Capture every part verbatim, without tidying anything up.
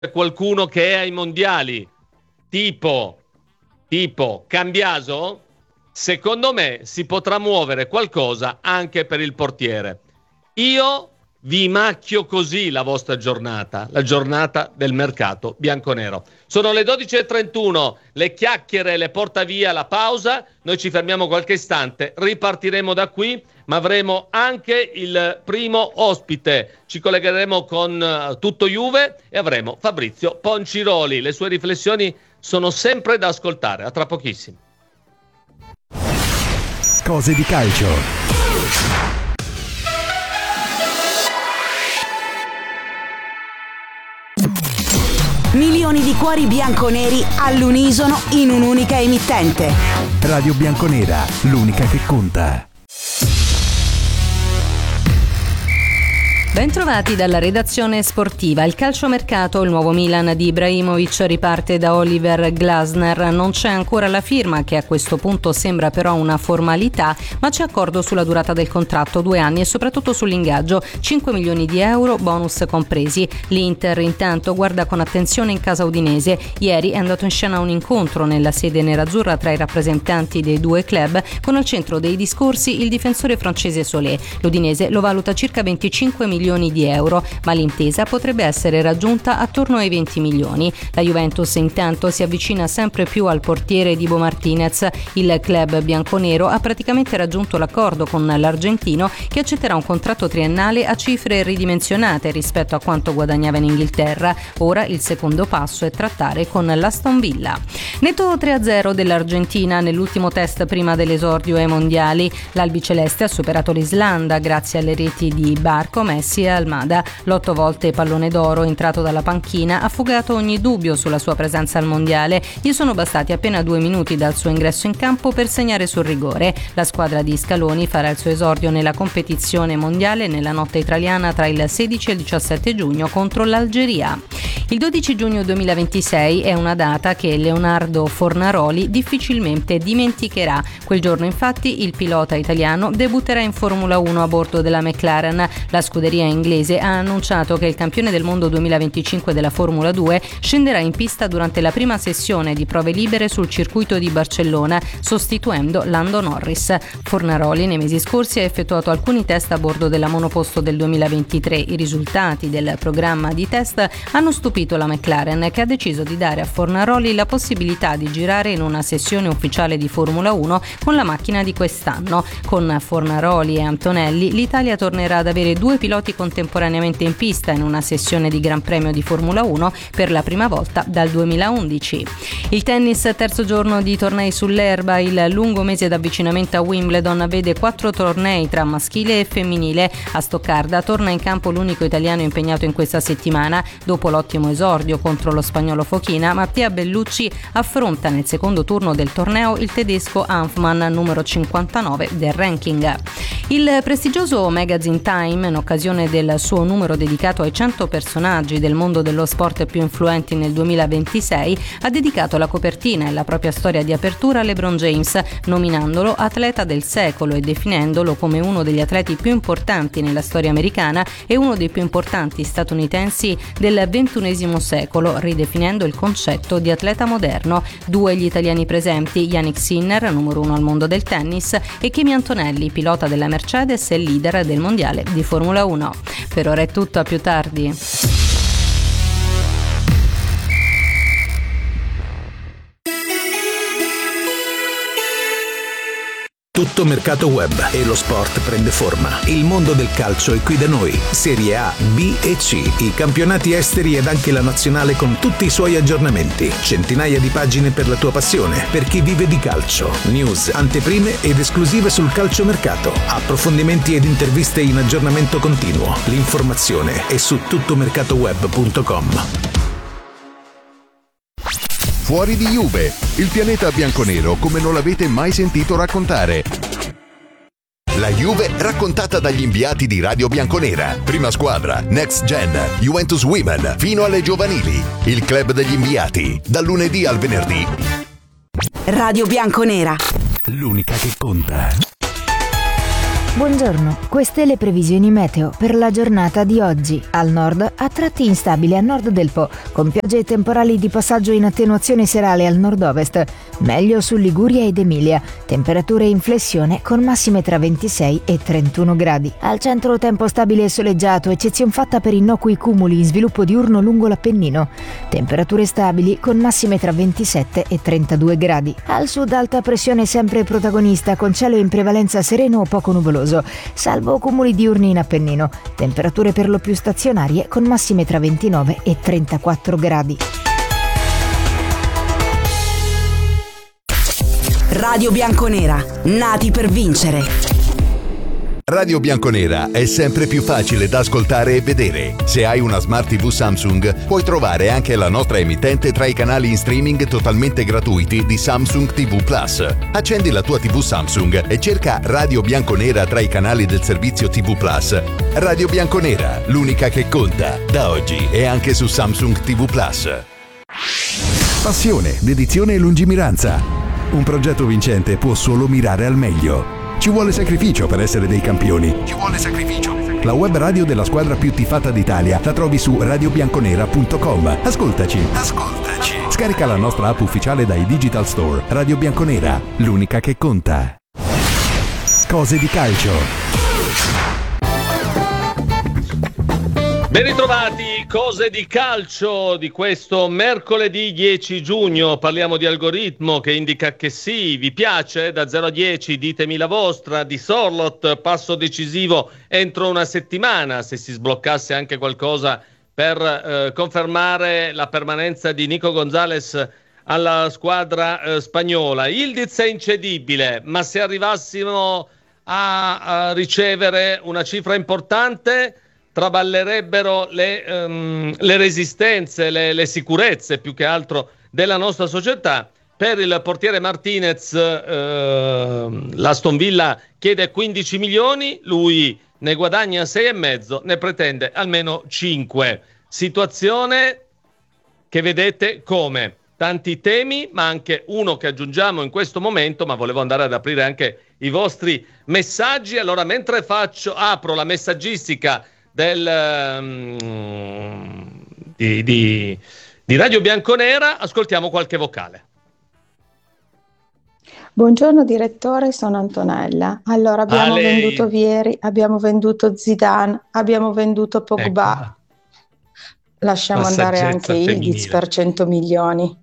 qualcuno che è ai mondiali, tipo, tipo Cambiaso, secondo me si potrà muovere qualcosa anche per il portiere. Io vi macchio così la vostra giornata, la giornata del mercato bianconero. Sono le dodici e trentuno, le chiacchiere le porta via la pausa, noi ci fermiamo qualche istante, ripartiremo da qui, ma avremo anche il primo ospite. Ci collegheremo con uh, tutto Juve e avremo Fabrizio Ponciroli. Le sue riflessioni sono sempre da ascoltare. A tra pochissimo. Cose di calcio. Milioni di cuori bianconeri all'unisono in un'unica emittente. Radio Bianconera, l'unica che conta. Bentrovati dalla redazione sportiva. Il calciomercato, il nuovo Milan di Ibrahimovic riparte da Oliver Glasner. Non c'è ancora la firma, che a questo punto sembra però una formalità, ma c'è accordo sulla durata del contratto, due anni, e soprattutto sull'ingaggio, cinque milioni di euro, bonus compresi. L'Inter intanto guarda con attenzione in casa udinese. Ieri è andato in scena un incontro nella sede nerazzurra tra i rappresentanti dei due club, con al centro dei discorsi il difensore francese Solé. L'Udinese lo valuta circa venticinque milioni di euro, ma l'intesa potrebbe essere raggiunta attorno ai venti milioni. La Juventus intanto si avvicina sempre più al portiere Dibu Martinez. Il club bianconero ha praticamente raggiunto l'accordo con l'argentino, che accetterà un contratto triennale a cifre ridimensionate rispetto a quanto guadagnava in Inghilterra. Ora il secondo passo è trattare con l'Aston Villa. Netto tre a zero dell'Argentina nell'ultimo test prima dell'esordio ai mondiali. L'albiceleste ha superato l'Islanda grazie alle reti di Barco, Messi e Almada. L'otto volte pallone d'oro entrato dalla panchina ha fugato ogni dubbio sulla sua presenza al mondiale. Gli sono bastati appena due minuti dal suo ingresso in campo per segnare sul rigore. La squadra di Scaloni farà il suo esordio nella competizione mondiale nella notte italiana tra il sedici e il diciassette giugno contro l'Algeria. Il dodici giugno duemilaventisei è una data che Leonardo Fornaroli difficilmente dimenticherà. Quel giorno infatti il pilota italiano debutterà in Formula uno a bordo della McLaren. La scuderia inglese ha annunciato che il campione del mondo duemilaventicinque della Formula due scenderà in pista durante la prima sessione di prove libere sul circuito di Barcellona, sostituendo Lando Norris. Fornaroli nei mesi scorsi ha effettuato alcuni test a bordo della monoposto del duemilaventitré. I risultati del programma di test hanno stupito la McLaren, che ha deciso di dare a Fornaroli la possibilità di girare in una sessione ufficiale di Formula uno con la macchina di quest'anno. Con Fornaroli e Antonelli l'Italia tornerà ad avere due piloti contemporaneamente in pista in una sessione di Gran Premio di Formula uno per la prima volta dal duemilaundici. Il tennis, terzo giorno di tornei sull'erba. Il lungo mese d'avvicinamento a Wimbledon vede quattro tornei tra maschile e femminile. A Stoccarda torna in campo l'unico italiano impegnato in questa settimana. Dopo l'ottimo esordio contro lo spagnolo Fochina, Mattia Bellucci affronta nel secondo turno del torneo il tedesco Hanfmann, numero cinquantanove del ranking. Il prestigioso magazine Time, in occasione del suo numero dedicato ai cento personaggi del mondo dello sport più influenti nel duemilaventisei, ha dedicato la copertina e la propria storia di apertura a LeBron James, nominandolo atleta del secolo e definendolo come uno degli atleti più importanti nella storia americana e uno dei più importanti statunitensi del ventunesimo secolo, ridefinendo il concetto di atleta moderno. Due gli italiani presenti, Yannick Sinner, numero uno al mondo del tennis, e Kimi Antonelli, pilota della Mercedes e leader del mondiale di Formula uno. Per ora è tutto, a più tardi. Tutto mercato web e lo sport prende forma. Il mondo del calcio è qui da noi. Serie A, B e C, i campionati esteri ed anche la nazionale con tutti i suoi aggiornamenti. Centinaia di pagine per la tua passione, per chi vive di calcio. News, anteprime ed esclusive sul calciomercato. Approfondimenti ed interviste in aggiornamento continuo. L'informazione è su tuttomercatoweb punto com. Fuori di Juve, il pianeta bianconero come non l'avete mai sentito raccontare. La Juve raccontata dagli inviati di Radio Bianconera. Prima squadra, Next Gen, Juventus Women, fino alle giovanili. Il club degli inviati, dal lunedì al venerdì. Radio Bianconera, l'unica che conta. Buongiorno, queste le previsioni meteo per la giornata di oggi. Al nord, a tratti instabile a nord del Po, con piogge e temporali di passaggio in attenuazione serale al nord-ovest. Meglio su Liguria ed Emilia. Temperature in flessione con massime tra ventisei e trentuno gradi. Al centro tempo stabile e soleggiato, eccezion fatta per innocui cumuli in sviluppo diurno lungo l'Appennino. Temperature stabili con massime tra ventisette e trentadue gradi. Al sud alta pressione sempre protagonista, con cielo in prevalenza sereno o poco nuvoloso, salvo cumuli diurni in Appennino. Temperature per lo più stazionarie con massime tra ventinove e trentaquattro gradi. Radio Bianconera, nati per vincere. Radio Bianconera è sempre più facile da ascoltare e vedere. Se hai una Smart tivù Samsung, puoi trovare anche la nostra emittente tra i canali in streaming totalmente gratuiti di Samsung tivù Plus. Accendi la tua tivù Samsung e cerca Radio Bianconera tra i canali del servizio tivù Plus. Radio Bianconera, l'unica che conta, da oggi e anche su Samsung tivù Plus. Passione, dedizione e lungimiranza. Un progetto vincente può solo mirare al meglio. Ci vuole sacrificio per essere dei campioni. Ci vuole sacrificio. La web radio della squadra più tifata d'Italia la trovi su radio bianconera punto com. Ascoltaci. Ascoltaci. Scarica la nostra app ufficiale dai Digital Store. Radio Bianconera, l'unica che conta. Cose di calcio. Ben ritrovati, cose di calcio di questo mercoledì dieci giugno. Parliamo di algoritmo che indica che sì, vi piace? Da zero a dieci ditemi la vostra. Di Sorloth, passo decisivo entro una settimana, se si sbloccasse anche qualcosa per eh, confermare la permanenza di Nico Gonzalez alla squadra eh, spagnola. Yildiz è incedibile, ma se arrivassimo a, a ricevere una cifra importante traballerebbero le, um, le resistenze, le, le sicurezze più che altro della nostra società. Per il portiere Martinez eh, l'Aston Villa chiede quindici milioni, lui ne guadagna sei e mezzo, ne pretende almeno cinque. Situazione che vedete come tanti temi, ma anche uno che aggiungiamo in questo momento, ma volevo andare ad aprire anche i vostri messaggi. Allora, mentre faccio apro la messaggistica del um, di, di, di Radio Bianconera, ascoltiamo qualche vocale. Buongiorno direttore, sono Antonella. Allora, abbiamo venduto Vieri, abbiamo venduto Zidane, abbiamo venduto Pogba. Ecco. Lasciamo andare anche Yildiz per cento milioni.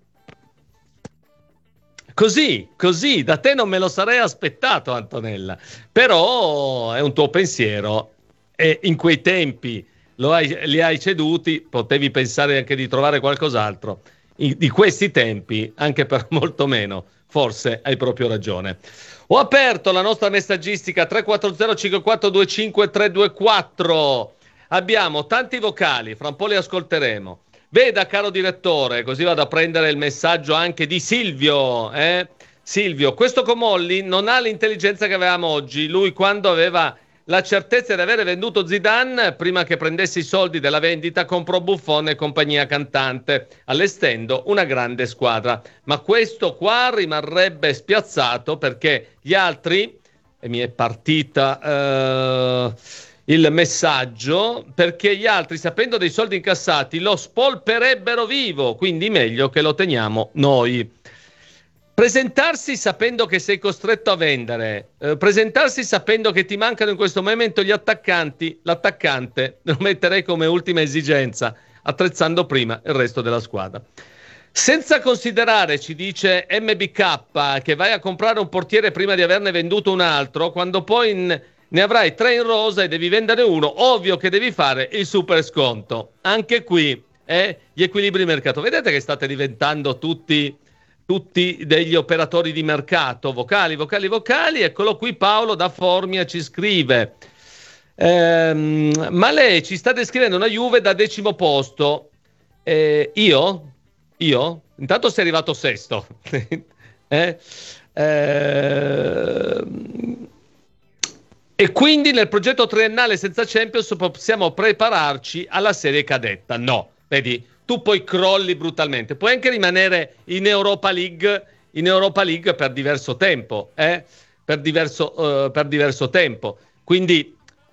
Così, così, da te non me lo sarei aspettato, Antonella. Però è un tuo pensiero. E in quei tempi lo hai, li hai ceduti, potevi pensare anche di trovare qualcos'altro. In, di questi tempi, anche per molto meno, forse hai proprio ragione. Ho aperto la nostra messaggistica tre quattro zero cinque quattro due cinque tre due quattro. Abbiamo tanti vocali, fra un po' li ascolteremo. Veda, caro direttore, così vado a prendere il messaggio anche di Silvio. Eh? Silvio, questo Comolli non ha l'intelligenza che avevamo oggi. Lui, quando aveva la certezza di avere venduto Zidane, prima che prendesse i soldi della vendita, comprò Buffon e compagnia cantante, allestendo una grande squadra. Ma questo qua rimarrebbe spiazzato perché gli altri, e mi è partita eh, il messaggio, perché gli altri, sapendo dei soldi incassati, lo spolperebbero vivo, quindi meglio che lo teniamo noi. Presentarsi sapendo che sei costretto a vendere, eh, presentarsi sapendo che ti mancano in questo momento gli attaccanti, l'attaccante lo metterei come ultima esigenza, attrezzando prima il resto della squadra. Senza considerare, ci dice M B K, che vai a comprare un portiere prima di averne venduto un altro, quando poi in, ne avrai tre in rosa e devi vendere uno, ovvio che devi fare il super sconto. Anche qui eh, gli equilibri di mercato. Vedete che state diventando tutti... tutti degli operatori di mercato, vocali, vocali, vocali. Eccolo qui, Paolo da Formia ci scrive, ehm, ma lei ci sta descrivendo una Juve da decimo posto. Eh, io? Io? Intanto sei arrivato sesto. eh? Eh, e quindi nel progetto triennale senza Champions possiamo prepararci alla serie cadetta. No, vedi? Tu poi crolli brutalmente. Puoi anche rimanere in Europa League, in Europa League per diverso tempo, eh? per, diverso, uh, per diverso tempo. Quindi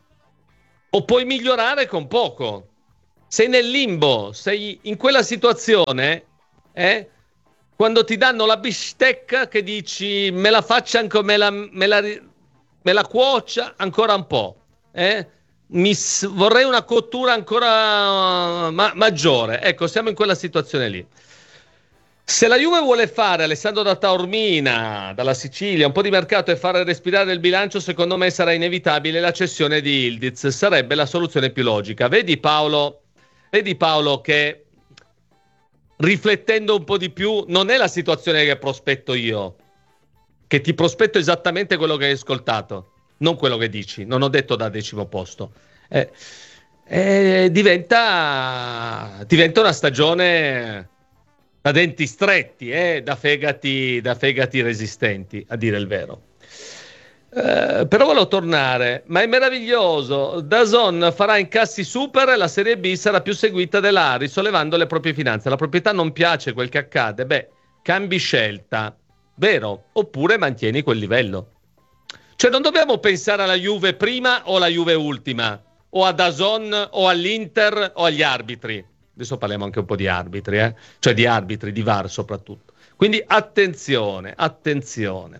o puoi migliorare con poco. Sei nel limbo, sei in quella situazione, eh? Quando ti danno la bistecca che dici me la faccia ancora, me la, me la, me la cuocia ancora un po', eh? Mi, vorrei una cottura ancora ma, maggiore. Ecco, siamo in quella situazione lì. Se la Juve vuole fare, Alessandro da Taormina, dalla Sicilia, un po' di mercato e fare respirare il bilancio, secondo me sarà inevitabile la cessione di Yildiz. Sarebbe la soluzione più logica. Vedi Paolo, vedi Paolo che riflettendo un po' di più, non è la situazione che prospetto io, che ti prospetto esattamente quello che hai ascoltato, non quello che dici. Non ho detto da decimo posto. Eh, eh, diventa, diventa una stagione da denti stretti, eh, da fegati, da fegati resistenti, a dire il vero. Eh, però volevo tornare, ma è meraviglioso. DAZN farà incassi super e la Serie B sarà più seguita dell'A, risollevando le proprie finanze. La proprietà non piace quel che accade, beh, cambi scelta, vero? Oppure mantieni quel livello. Cioè non dobbiamo pensare alla Juve prima o alla Juve ultima, o a DAZN o all'Inter o agli arbitri. Adesso parliamo anche un po' di arbitri, eh? Cioè di arbitri, di V A R soprattutto. Quindi attenzione, attenzione.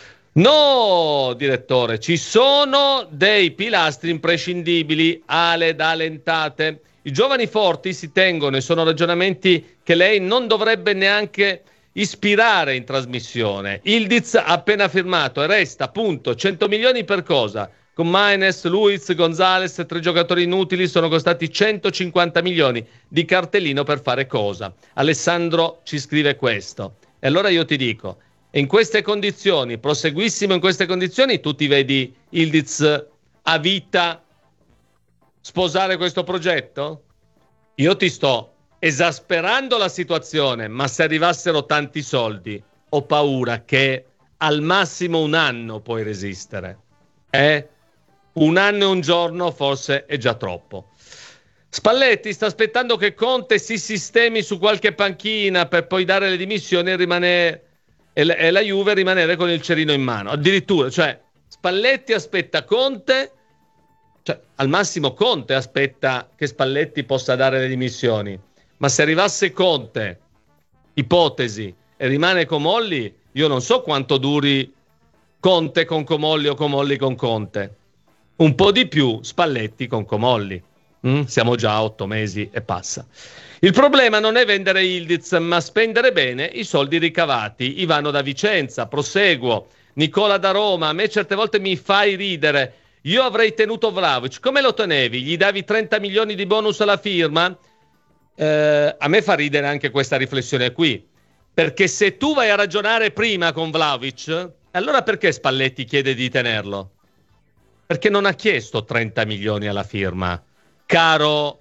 No, direttore, ci sono dei pilastri imprescindibili, Ale da Lentate. I giovani forti si tengono e sono ragionamenti che lei non dovrebbe neanche ispirare in trasmissione. Yildiz ha appena firmato e resta, punto. cento milioni per cosa? Con Maines, Luiz, Gonzalez, tre giocatori inutili, sono costati centocinquanta milioni di cartellino per fare cosa? Alessandro ci scrive questo. E allora io ti dico, in queste condizioni, proseguissimo in queste condizioni, tu ti vedi Yildiz a vita sposare questo progetto? Io ti sto esasperando la situazione, ma se arrivassero tanti soldi, ho paura che al massimo un anno puoi resistere. Eh? Un anno e un giorno forse è già troppo. Spalletti sta aspettando che Conte si sistemi su qualche panchina per poi dare le dimissioni e rimanere e la, e la Juve rimanere con il cerino in mano. Addirittura, cioè Spalletti aspetta Conte, cioè al massimo Conte aspetta che Spalletti possa dare le dimissioni. Ma se arrivasse Conte, ipotesi, e rimane Comolli, io non so quanto duri Conte con Comolli o Comolli con Conte. Un po' di più Spalletti con Comolli. Mm? Siamo già a otto mesi e passa. Il problema non è vendere Yildiz, ma spendere bene i soldi ricavati. Ivano da Vicenza, proseguo. Nicola da Roma, a me certe volte mi fai ridere. Io avrei tenuto Vlahovic. Come lo tenevi? Gli davi trenta milioni di bonus alla firma? Eh, a me fa ridere anche questa riflessione qui. Perché se tu vai a ragionare prima con Vlahovic, allora perché Spalletti chiede di tenerlo? Perché non ha chiesto trenta milioni alla firma, caro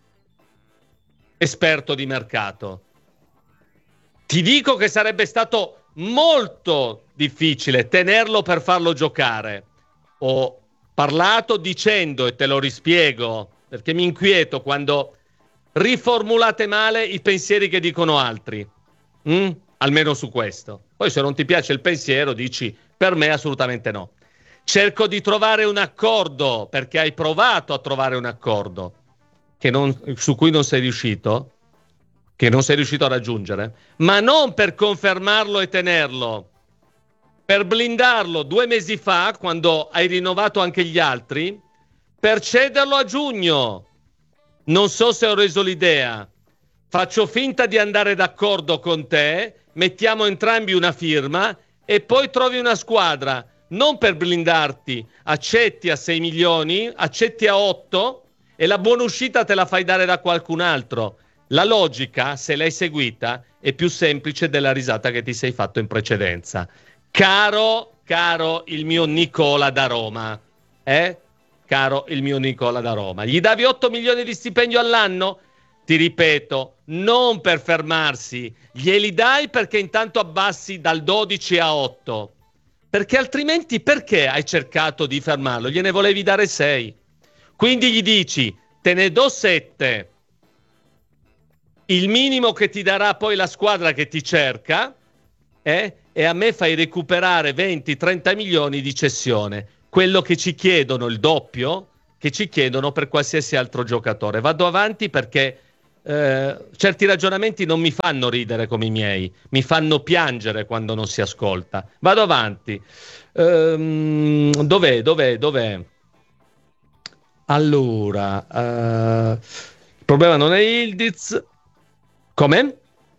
esperto di mercato. Ti dico che sarebbe stato molto difficile tenerlo per farlo giocare. Ho parlato dicendo, e te lo rispiego, perché mi inquieto quando riformulate male i pensieri che dicono altri. Mm? Almeno su questo. Poi se non ti piace il pensiero dici per me assolutamente no. Cerco di trovare un accordo, perché hai provato a trovare un accordo che non, su cui non sei riuscito, che non sei riuscito a raggiungere, ma non per confermarlo e tenerlo, per blindarlo due mesi fa, quando hai rinnovato anche gli altri, per cederlo a giugno. Non so se ho reso l'idea. Faccio finta di andare d'accordo con te, mettiamo entrambi una firma e poi trovi una squadra. Non per blindarti, accetti a sei milioni, accetti a otto e la buona uscita te la fai dare da qualcun altro. La logica, se l'hai seguita, è più semplice della risata che ti sei fatto in precedenza. Caro, caro il mio Nicola da Roma, eh? Caro il mio Nicola da Roma. Gli davi otto milioni di stipendio all'anno? Ti ripeto, non per fermarsi, glieli dai perché intanto abbassi dal dodici a otto. Perché altrimenti perché hai cercato di fermarlo? Gliene volevi dare sei. Quindi gli dici, te ne do sette, il minimo che ti darà poi la squadra che ti cerca, eh? E a me fai recuperare venti trenta milioni di cessione. quello che ci chiedono, il doppio che ci chiedono per qualsiasi altro giocatore. Vado avanti perché eh, certi ragionamenti non mi fanno ridere come i miei, mi fanno piangere quando non si ascolta. Vado avanti. Ehm, dov'è, dov'è, dov'è? Allora, uh, il problema non è Yildiz. Come?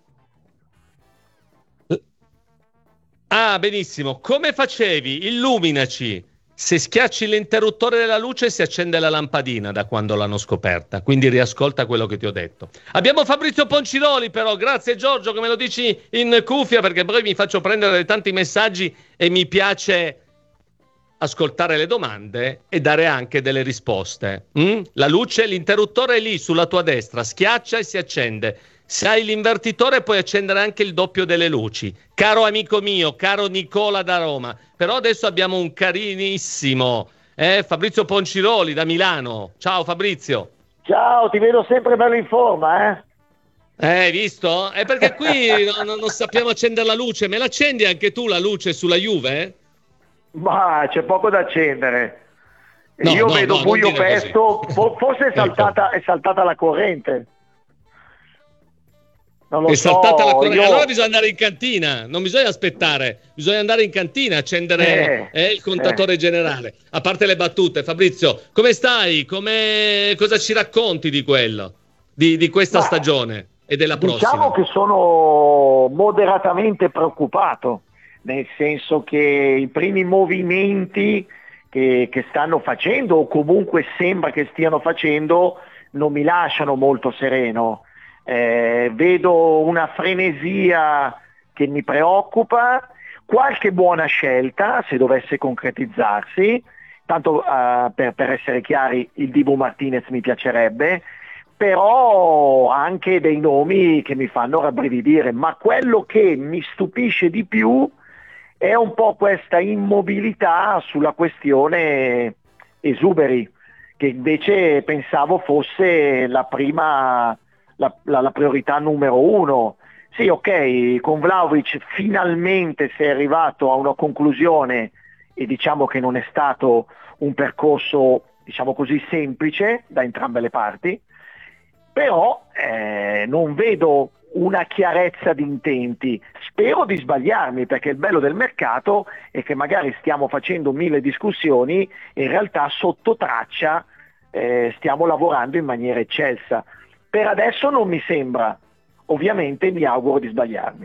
Ah, benissimo. Come facevi? Illuminaci. Se schiacci l'interruttore della luce si accende la lampadina da quando l'hanno scoperta, quindi riascolta quello che ti ho detto. Abbiamo Fabrizio Ponciroli però, grazie Giorgio che me lo dici in cuffia, perché poi mi faccio prendere dai tanti messaggi e mi piace ascoltare le domande e dare anche delle risposte. Mm? La luce, l'interruttore è lì sulla tua destra, schiaccia e si accende. Se hai l'invertitore puoi accendere anche il doppio delle luci. Caro amico mio, caro Nicola da Roma, però adesso abbiamo un carinissimo eh, Fabrizio Ponciroli da Milano. Ciao Fabrizio. Ciao, ti vedo sempre bello in forma, eh? Eh, hai visto? È perché qui non, non sappiamo accendere la luce. Me l'accendi anche tu la luce sulla Juve? Ma c'è poco da accendere. No, Io no, vedo no, buio pesto, forse è saltata, ecco. è saltata la corrente. Non lo è so, saltata la corrente. io... Allora bisogna andare in cantina, non bisogna aspettare, bisogna andare in cantina, accendere eh, eh, il contatore eh. generale. A parte le battute, Fabrizio, come stai? Come... Cosa ci racconti di quello? Di, di questa Ma, stagione e della prossima? Diciamo che sono moderatamente preoccupato, nel senso che i primi movimenti che, che stanno facendo, o comunque sembra che stiano facendo, non mi lasciano molto sereno. Eh, vedo una frenesia che mi preoccupa, qualche buona scelta se dovesse concretizzarsi, tanto uh, per, per essere chiari il Dibu Martinez mi piacerebbe, però anche dei nomi che mi fanno rabbrividire, ma quello che mi stupisce di più è un po' questa immobilità sulla questione esuberi, che invece pensavo fosse la prima La, la, la priorità numero uno. Sì, ok, con Vlahovic finalmente si è arrivato a una conclusione e diciamo che non è stato un percorso, diciamo così, semplice da entrambe le parti, però eh, non vedo una chiarezza di intenti. Spero di sbagliarmi, perché il bello del mercato è che magari stiamo facendo mille discussioni e in realtà sotto traccia eh, stiamo lavorando in maniera eccelsa. Per adesso non mi sembra, ovviamente mi auguro di sbagliarmi.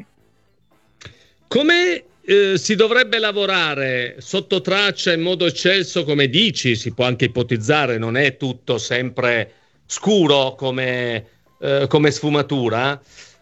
Come eh, si dovrebbe lavorare sotto traccia in modo eccelso, come dici? Si può anche ipotizzare, non è tutto sempre scuro come, eh, come sfumatura.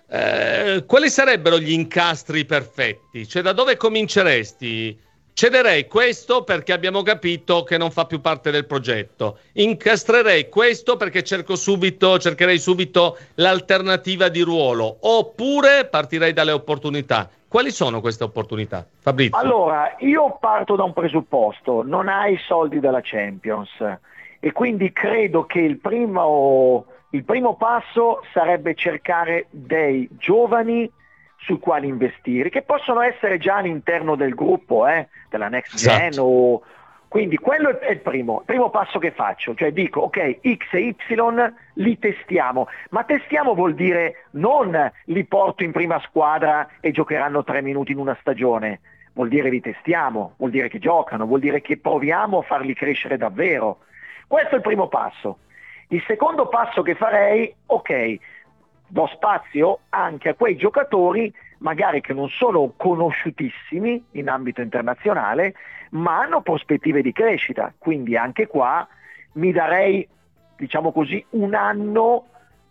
Eh, quali sarebbero gli incastri perfetti? Cioè, da dove cominceresti? Cederei questo perché abbiamo capito che non fa più parte del progetto. Incastrerei questo perché cerco subito, cercherei subito l'alternativa di ruolo. Oppure partirei dalle opportunità. Quali sono queste opportunità, Fabrizio? Allora, io parto da un presupposto. Non hai i soldi della Champions. E quindi credo che il primo, il primo passo sarebbe cercare dei giovani sui quali investire, che possono essere già all'interno del gruppo, eh, della Next Gen, esatto. o... quindi quello è il primo, il primo passo che faccio, cioè dico ok, X e Y li testiamo, ma testiamo vuol dire non li porto in prima squadra e giocheranno tre minuti in una stagione, vuol dire li testiamo, vuol dire che giocano, vuol dire che proviamo a farli crescere davvero. Questo è il primo passo. Il secondo passo che farei, ok, do spazio anche a quei giocatori magari che non sono conosciutissimi in ambito internazionale, ma hanno prospettive di crescita, quindi anche qua mi darei, diciamo così, un anno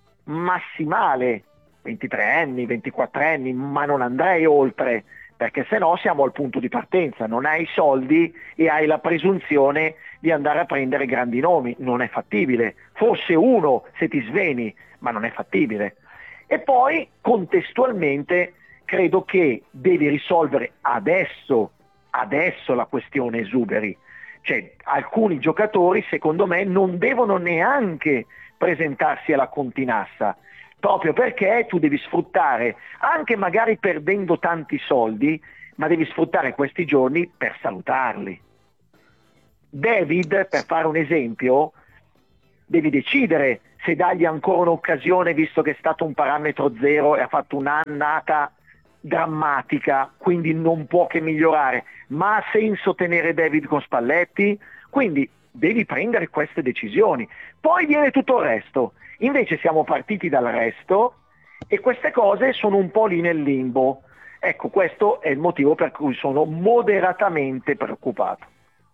massimale, ventitré anni, ventiquattro anni, ma non andrei oltre, perché se no siamo al punto di partenza, non hai i soldi e hai la presunzione di andare a prendere grandi nomi, non è fattibile, forse uno se ti sveni, ma non è fattibile. E poi contestualmente credo che devi risolvere adesso, adesso la questione esuberi, cioè alcuni giocatori secondo me non devono neanche presentarsi alla Continassa, proprio perché tu devi sfruttare, anche magari perdendo tanti soldi, ma devi sfruttare questi giorni per salutarli. David, per fare un esempio, devi decidere se dargli ancora un'occasione, visto che è stato un parametro zero e ha fatto un'annata drammatica, quindi non può che migliorare. Ma ha senso tenere David con Spalletti? Quindi devi prendere queste decisioni. Poi viene tutto il resto. Invece siamo partiti dal resto e queste cose sono un po' lì nel limbo. Ecco, questo è il motivo per cui sono moderatamente preoccupato.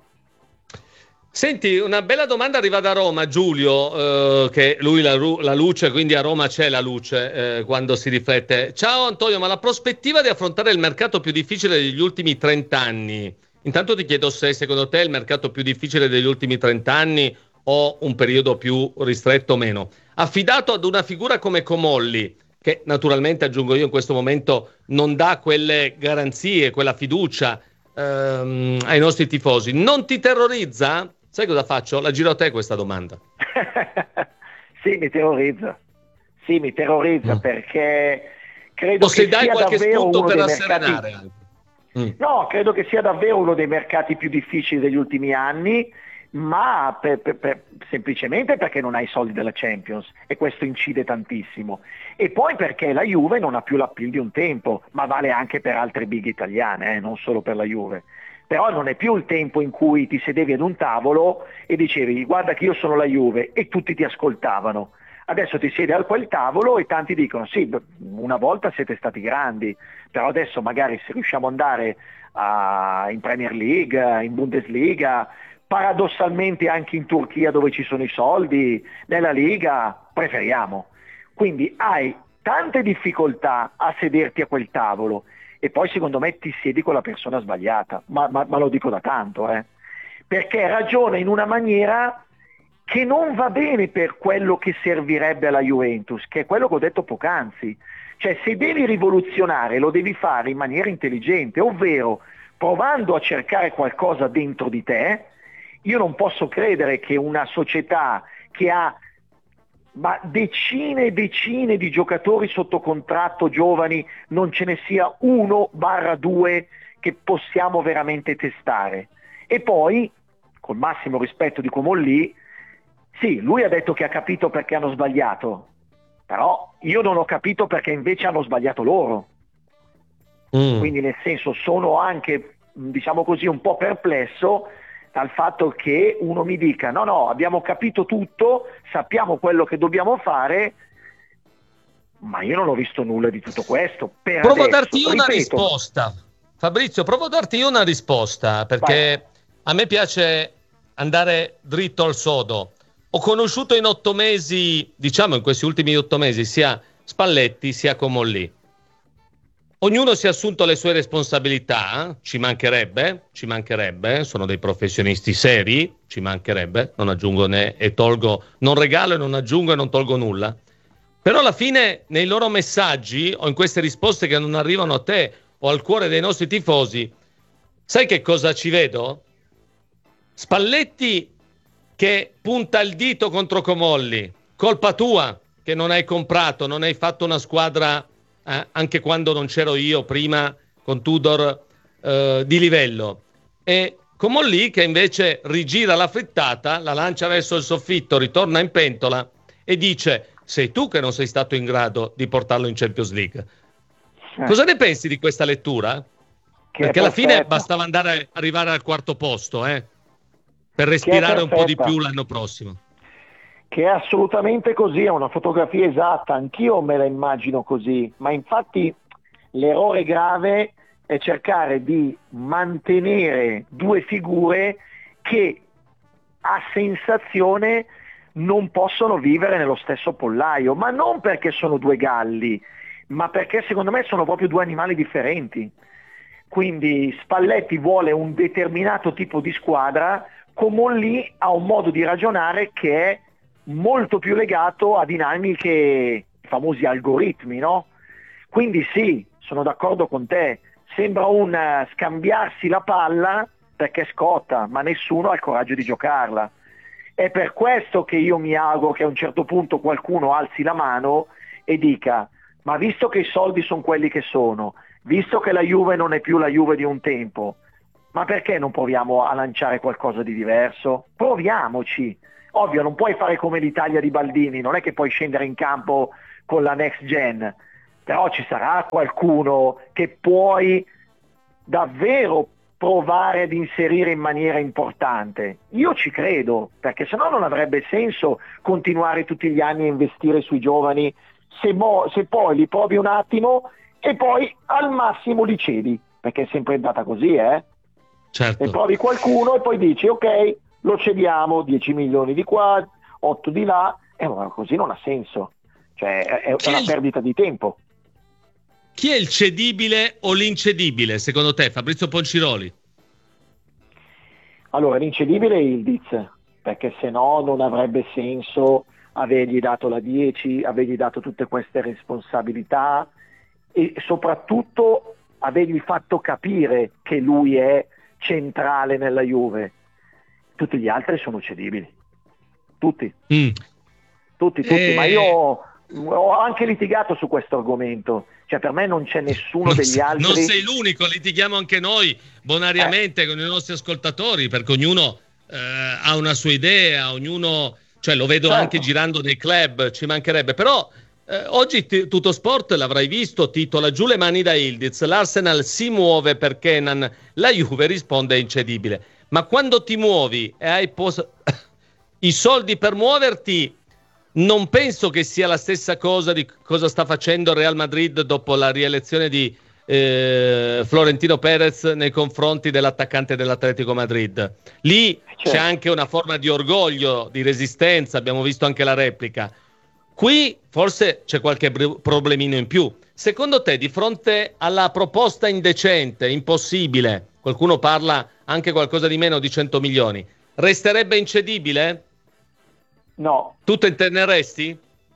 Senti, una bella domanda arriva da Roma, Giulio, eh, che lui la, la luce, quindi a Roma c'è la luce eh, quando si riflette. Ciao Antonio, ma la prospettiva di affrontare il mercato più difficile degli ultimi trent'anni, intanto ti chiedo se secondo te è il mercato più difficile degli ultimi trent'anni o un periodo più ristretto o meno, affidato ad una figura come Comolli, che naturalmente, aggiungo io, in questo momento non dà quelle garanzie, quella fiducia ehm, ai nostri tifosi, non ti terrorizza? Sai cosa faccio? La giro a te questa domanda. Sì, mi terrorizza. Sì, mi terrorizza mm. perché credo o se che dai sia qualche davvero spunto uno per dei rasserenare. mercati... Mm. No, credo che sia davvero uno dei mercati più difficili degli ultimi anni, ma per, per, per, semplicemente perché non hai i soldi della Champions e questo incide tantissimo, e poi perché la Juve non ha più l'appeal di un tempo, ma vale anche per altre big italiane, eh, non solo per la Juve. Però non è più il tempo in cui ti sedevi ad un tavolo e dicevi guarda che io sono la Juve e tutti ti ascoltavano. Adesso ti siedi a quel tavolo e tanti dicono sì, una volta siete stati grandi, però adesso magari se riusciamo ad andare a, in Premier League, in Bundesliga, paradossalmente anche in Turchia dove ci sono i soldi, nella Liga, preferiamo. Quindi hai tante difficoltà a sederti a quel tavolo e poi secondo me ti siedi con la persona sbagliata, ma, ma, ma lo dico da tanto, eh. perché ragiona in una maniera che non va bene per quello che servirebbe alla Juventus, che è quello che ho detto poc'anzi. Cioè se devi rivoluzionare lo devi fare in maniera intelligente, ovvero provando a cercare qualcosa dentro di te. Io non posso credere che una società che ha ma decine e decine di giocatori sotto contratto giovani non ce ne sia uno barra due che possiamo veramente testare. E poi, col massimo rispetto di Comolli, sì, lui ha detto che ha capito perché hanno sbagliato, però io non ho capito perché invece hanno sbagliato loro. Mm. Quindi nel senso sono anche, diciamo così, un po' perplesso dal fatto che uno mi dica no no abbiamo capito tutto, sappiamo quello che dobbiamo fare, ma io non ho visto nulla di tutto questo. Per provo adesso, a darti una ripeto, risposta, Fabrizio, provo a darti io una risposta, perché vai. A me piace andare dritto al sodo. Ho conosciuto in otto mesi, diciamo in questi ultimi otto mesi, sia Spalletti sia Comolli. Ognuno si è assunto le sue responsabilità, ci mancherebbe, ci mancherebbe, sono dei professionisti seri, ci mancherebbe, non aggiungo né e tolgo, non regalo e non aggiungo e non tolgo nulla. Però alla fine nei loro messaggi o in queste risposte che non arrivano a te o al cuore dei nostri tifosi, sai che cosa ci vedo? Spalletti che punta il dito contro Comolli, colpa tua che non hai comprato, non hai fatto una squadra eh, anche quando non c'ero io prima con Tudor eh, di livello, e Comolli che invece rigira la frittata, la lancia verso il soffitto, ritorna in pentola e dice sei tu che non sei stato in grado di portarlo in Champions League. Eh. Cosa ne pensi di questa lettura? Che perché alla fine bastava andare arrivare al quarto posto eh, per respirare un po' di più l'anno prossimo. Che è assolutamente così, è una fotografia esatta, anch'io me la immagino così, ma infatti l'errore grave è cercare di mantenere due figure che a sensazione non possono vivere nello stesso pollaio, ma non perché sono due galli, ma perché secondo me sono proprio due animali differenti. Quindi Spalletti vuole un determinato tipo di squadra, Comolli ha un modo di ragionare che è molto più legato a dinamiche, i famosi algoritmi, no? Quindi sì, sono d'accordo con te, sembra un uh, scambiarsi la palla perché scotta, ma nessuno ha il coraggio di giocarla. È per questo che io mi auguro che a un certo punto qualcuno alzi la mano e dica ma visto che i soldi sono quelli che sono, visto che la Juve non è più la Juve di un tempo, ma perché non proviamo a lanciare qualcosa di diverso? Proviamoci. Ovvio, non puoi fare come l'Italia di Baldini, non è che puoi scendere in campo con la next gen, però ci sarà qualcuno che puoi davvero provare ad inserire in maniera importante. Io ci credo, perché sennò non avrebbe senso continuare tutti gli anni a investire sui giovani se, mo- se poi li provi un attimo e poi al massimo li cedi, perché è sempre andata così, eh? Certo. E provi qualcuno e poi dici ok, lo cediamo, dieci milioni di qua, otto di là, e eh, così non ha senso, cioè è, è una il... perdita di tempo. Chi è il cedibile o l'incedibile secondo te, Fabrizio Ponciroli? Allora, l'incedibile è Ildiz, perché se no non avrebbe senso avergli dato la dieci, avergli dato tutte queste responsabilità e soprattutto avergli fatto capire che lui è centrale nella Juve. Tutti gli altri sono cedibili, tutti, mm. tutti, tutti, e... ma io ho anche litigato su questo argomento, cioè per me non c'è nessuno non degli sei, altri. Non sei l'unico, litighiamo anche noi bonariamente eh. con i nostri ascoltatori, perché ognuno eh, ha una sua idea, ognuno, cioè lo vedo certo. anche girando nei club, ci mancherebbe, però eh, oggi t- Tutto Sport l'avrai visto, titola giù le mani da Ildiz, l'Arsenal si muove per Kenan, la Juve risponde incedibile, ma quando ti muovi e hai pos- i soldi per muoverti, non penso che sia la stessa cosa di cosa sta facendo il Real Madrid dopo la rielezione di eh, Florentino Perez nei confronti dell'attaccante dell'Atletico Madrid. Lì certo. c'è anche una forma di orgoglio, di resistenza, abbiamo visto anche la replica. Qui forse c'è qualche br- problemino in più. Secondo te, di fronte alla proposta indecente, impossibile, qualcuno parla anche qualcosa di meno di cento milioni, resterebbe incedibile? No. Tu te intenderesti?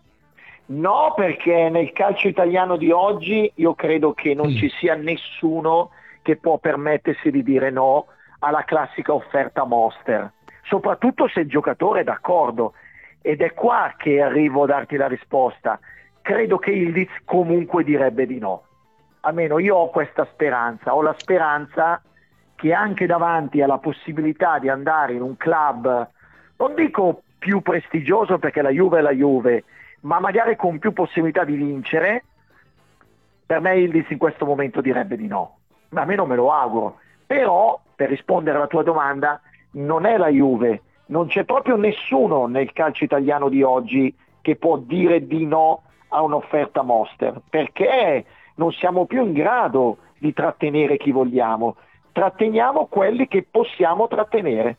No, perché nel calcio italiano di oggi io credo che non mm. ci sia nessuno che può permettersi di dire no alla classica offerta Monster, soprattutto se il giocatore è d'accordo, ed è qua che arrivo a darti la risposta. Credo che Ildiz comunque direbbe di no, almeno io ho questa speranza, ho la speranza che anche davanti alla possibilità di andare in un club, non dico più prestigioso perché la Juve è la Juve, ma magari con più possibilità di vincere, per me Ildiz in questo momento direbbe di no, ma a me non me lo auguro. Però, per rispondere alla tua domanda, non è la Juve, non c'è proprio nessuno nel calcio italiano di oggi che può dire di no a un'offerta Monster, perché non siamo più in grado di trattenere chi vogliamo, tratteniamo quelli che possiamo trattenere.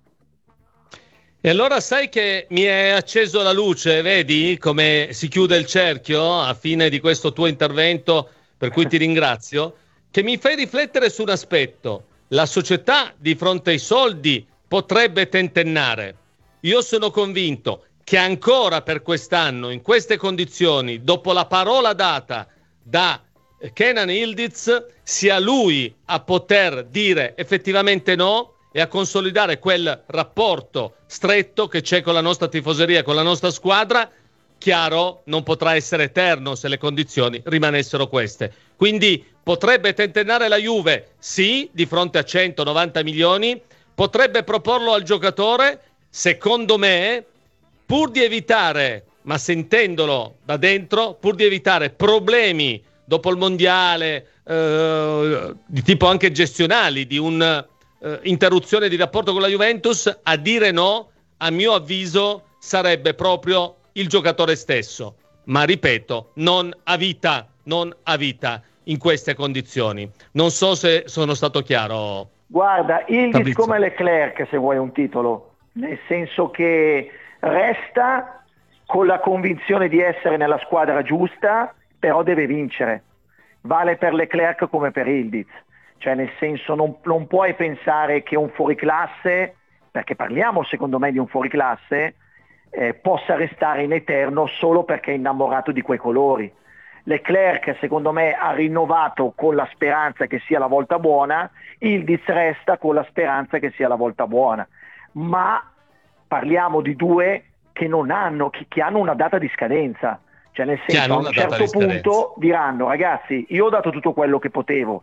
E allora sai che mi è acceso la luce, vedi come si chiude il cerchio a fine di questo tuo intervento, per cui ti ringrazio, che mi fai riflettere su un aspetto. La società di fronte ai soldi potrebbe tentennare. Io sono convinto che ancora per quest'anno, in queste condizioni, dopo la parola data da Kenan Ildiz, sia lui a poter dire effettivamente no e a consolidare quel rapporto stretto che c'è con la nostra tifoseria, con la nostra squadra. Chiaro, non potrà essere eterno se le condizioni rimanessero queste. Quindi potrebbe tentennare la Juve, sì, di fronte a centonovanta milioni, potrebbe proporlo al giocatore, secondo me, pur di evitare, ma sentendolo da dentro, pur di evitare problemi dopo il mondiale, eh, di tipo anche gestionali, di un Uh, interruzione di rapporto con la Juventus, a dire no, a mio avviso, sarebbe proprio il giocatore stesso. Ma ripeto, non a vita, non a vita in queste condizioni. Non so se sono stato chiaro. Guarda, Ildiz come Leclerc, se vuoi un titolo, nel senso che resta con la convinzione di essere nella squadra giusta, però deve vincere. Vale per Leclerc come per Ildiz. Cioè nel senso non, non puoi pensare che un fuoriclasse, perché parliamo secondo me di un fuoriclasse, eh, possa restare in eterno solo perché è innamorato di quei colori. Leclerc secondo me ha rinnovato con la speranza che sia la volta buona, Ildiz resta con la speranza che sia la volta buona, ma parliamo di due che non hanno, che, che hanno una data di scadenza, cioè nel senso a un certo punto diranno ragazzi io ho dato tutto quello che potevo,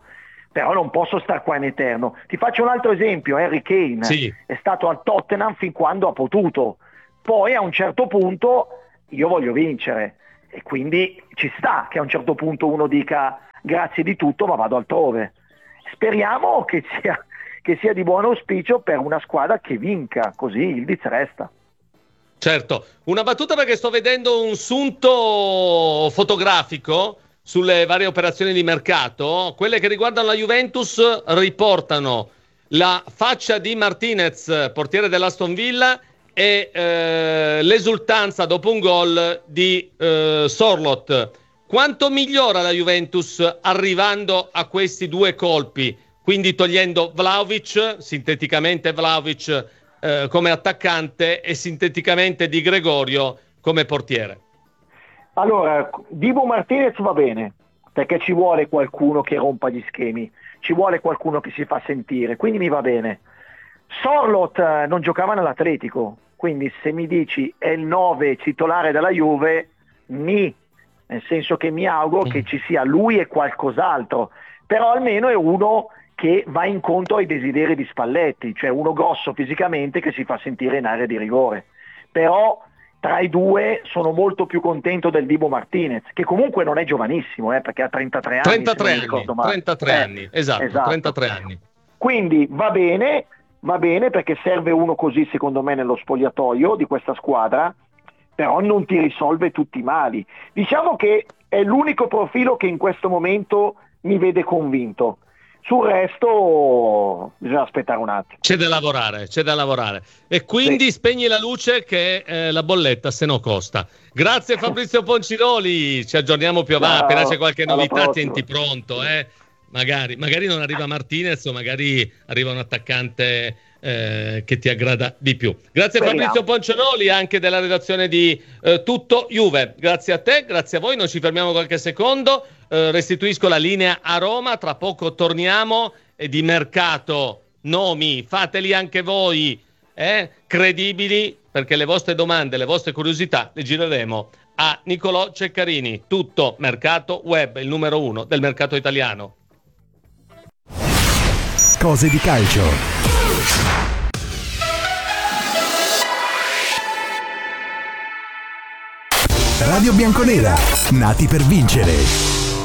però non posso star qua in eterno. Ti faccio un altro esempio, Harry Kane sì. è stato al Tottenham fin quando ha potuto, poi a un certo punto io voglio vincere e quindi ci sta che a un certo punto uno dica grazie di tutto ma vado altrove. Speriamo che sia, che sia di buon auspicio per una squadra che vinca, così il Leeds resta. Certo, una battuta perché sto vedendo un sunto fotografico sulle varie operazioni di mercato. Quelle che riguardano la Juventus riportano la faccia di Martinez, portiere dell'Aston Villa, e eh, l'esultanza dopo un gol di eh, Sorloth. Quanto migliora la Juventus arrivando a questi due colpi? Quindi togliendo Vlahovic, sinteticamente Vlahovic eh, come attaccante e sinteticamente Di Gregorio come portiere. Allora, Dibu Martinez va bene, perché ci vuole qualcuno che rompa gli schemi, ci vuole qualcuno che si fa sentire, quindi mi va bene. Sorloth non giocava nell'Atletico, quindi se mi dici è il nove titolare della Juve, ni, nel senso che mi auguro che ci sia lui e qualcos'altro, però almeno è uno che va incontro ai desideri di Spalletti, cioè uno grosso fisicamente che si fa sentire in area di rigore. Però tra i due sono molto più contento del Dibu Martinez, che comunque non è giovanissimo, eh, perché ha trentatré anni. trentatré anni, trentatré eh, anni, esatto, esatto, trentatré anni. Quindi va bene, va bene perché serve uno così secondo me nello spogliatoio di questa squadra, però non ti risolve tutti i mali. Diciamo che è l'unico profilo che in questo momento mi vede convinto. Sul resto bisogna aspettare un attimo. C'è da lavorare, c'è da lavorare. E quindi sì. Spegni la luce che eh, la bolletta se no costa. Grazie Fabrizio Ponciloli, ci aggiorniamo più avanti, appena c'è qualche novità tienti pronto, eh. Magari, magari non arriva Martinez o magari arriva un attaccante eh, che ti aggrada di più. Grazie Speriamo. Fabrizio Ponciloli, anche della redazione di eh, Tutto Juve. Grazie a te, grazie a voi, noi ci fermiamo qualche secondo. Uh, restituisco la linea a Roma, tra poco torniamo e di mercato nomi, fateli anche voi, eh? Credibili, perché le vostre domande, le vostre curiosità le gireremo a Nicolò Ceccarini. Tutto Mercato Web, il numero uno del mercato italiano. Cose di calcio. Radio Bianconera, nati per vincere.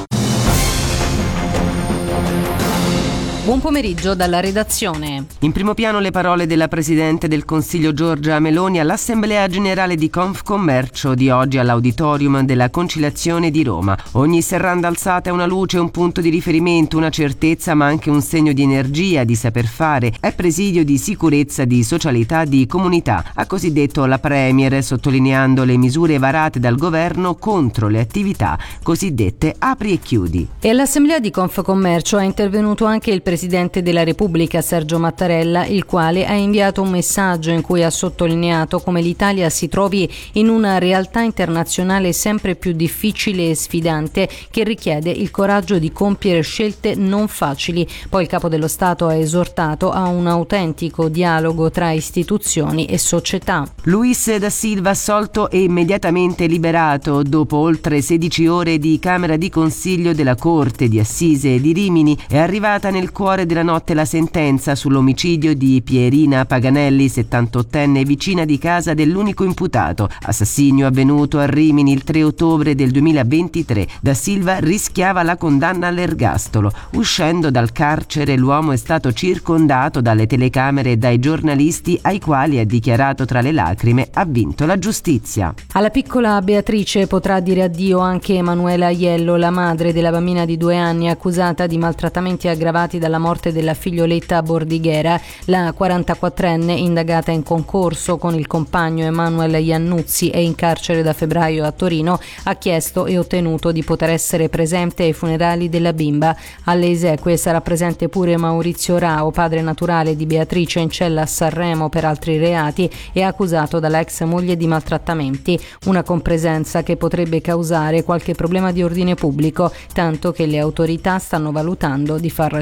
Buon pomeriggio dalla redazione. In primo piano le parole della Presidente del Consiglio Giorgia Meloni all'Assemblea Generale di Confcommercio di oggi all'Auditorium della Conciliazione di Roma. Ogni serranda alzata è una luce, un punto di riferimento, una certezza ma anche un segno di energia, di saper fare, è presidio di sicurezza, di socialità, di comunità, ha così detto la Premier, sottolineando le misure varate dal governo contro le attività cosiddette apri e chiudi. E all'Assemblea di Confcommercio è intervenuto anche il Presidente Presidente della Repubblica Sergio Mattarella, il quale ha inviato un messaggio in cui ha sottolineato come l'Italia si trovi in una realtà internazionale sempre più difficile e sfidante che richiede il coraggio di compiere scelte non facili. Poi il Capo dello Stato ha esortato a un autentico dialogo tra istituzioni e società. Luis da Silva assolto e immediatamente liberato dopo oltre sedici ore di Camera di Consiglio della Corte di Assise di Rimini. È arrivata nel cuore della notte la sentenza sull'omicidio di Pierina Paganelli, settantottenne vicina di casa dell'unico imputato. Assassinio avvenuto a Rimini il tre ottobre del duemilaventitré. Da Silva rischiava la condanna all'ergastolo. Uscendo dal carcere l'uomo è stato circondato dalle telecamere e dai giornalisti, ai quali ha dichiarato tra le lacrime: ha vinto la giustizia. Alla piccola Beatrice potrà dire addio anche Emanuela Aiello, la madre della bambina di due anni accusata di maltrattamenti aggravati dalla morte della figlioletta Bordighera. La quarantaquattrenne, indagata in concorso con il compagno Emanuele Iannuzzi e in carcere da febbraio a Torino, ha chiesto e ottenuto di poter essere presente ai funerali della bimba. Alle esequie sarà presente pure Maurizio Rao, padre naturale di Beatrice, in cella a Sanremo per altri reati e accusato dalla ex moglie di maltrattamenti. Una compresenza che potrebbe causare qualche problema di ordine pubblico, tanto che le autorità stanno valutando di far celebrare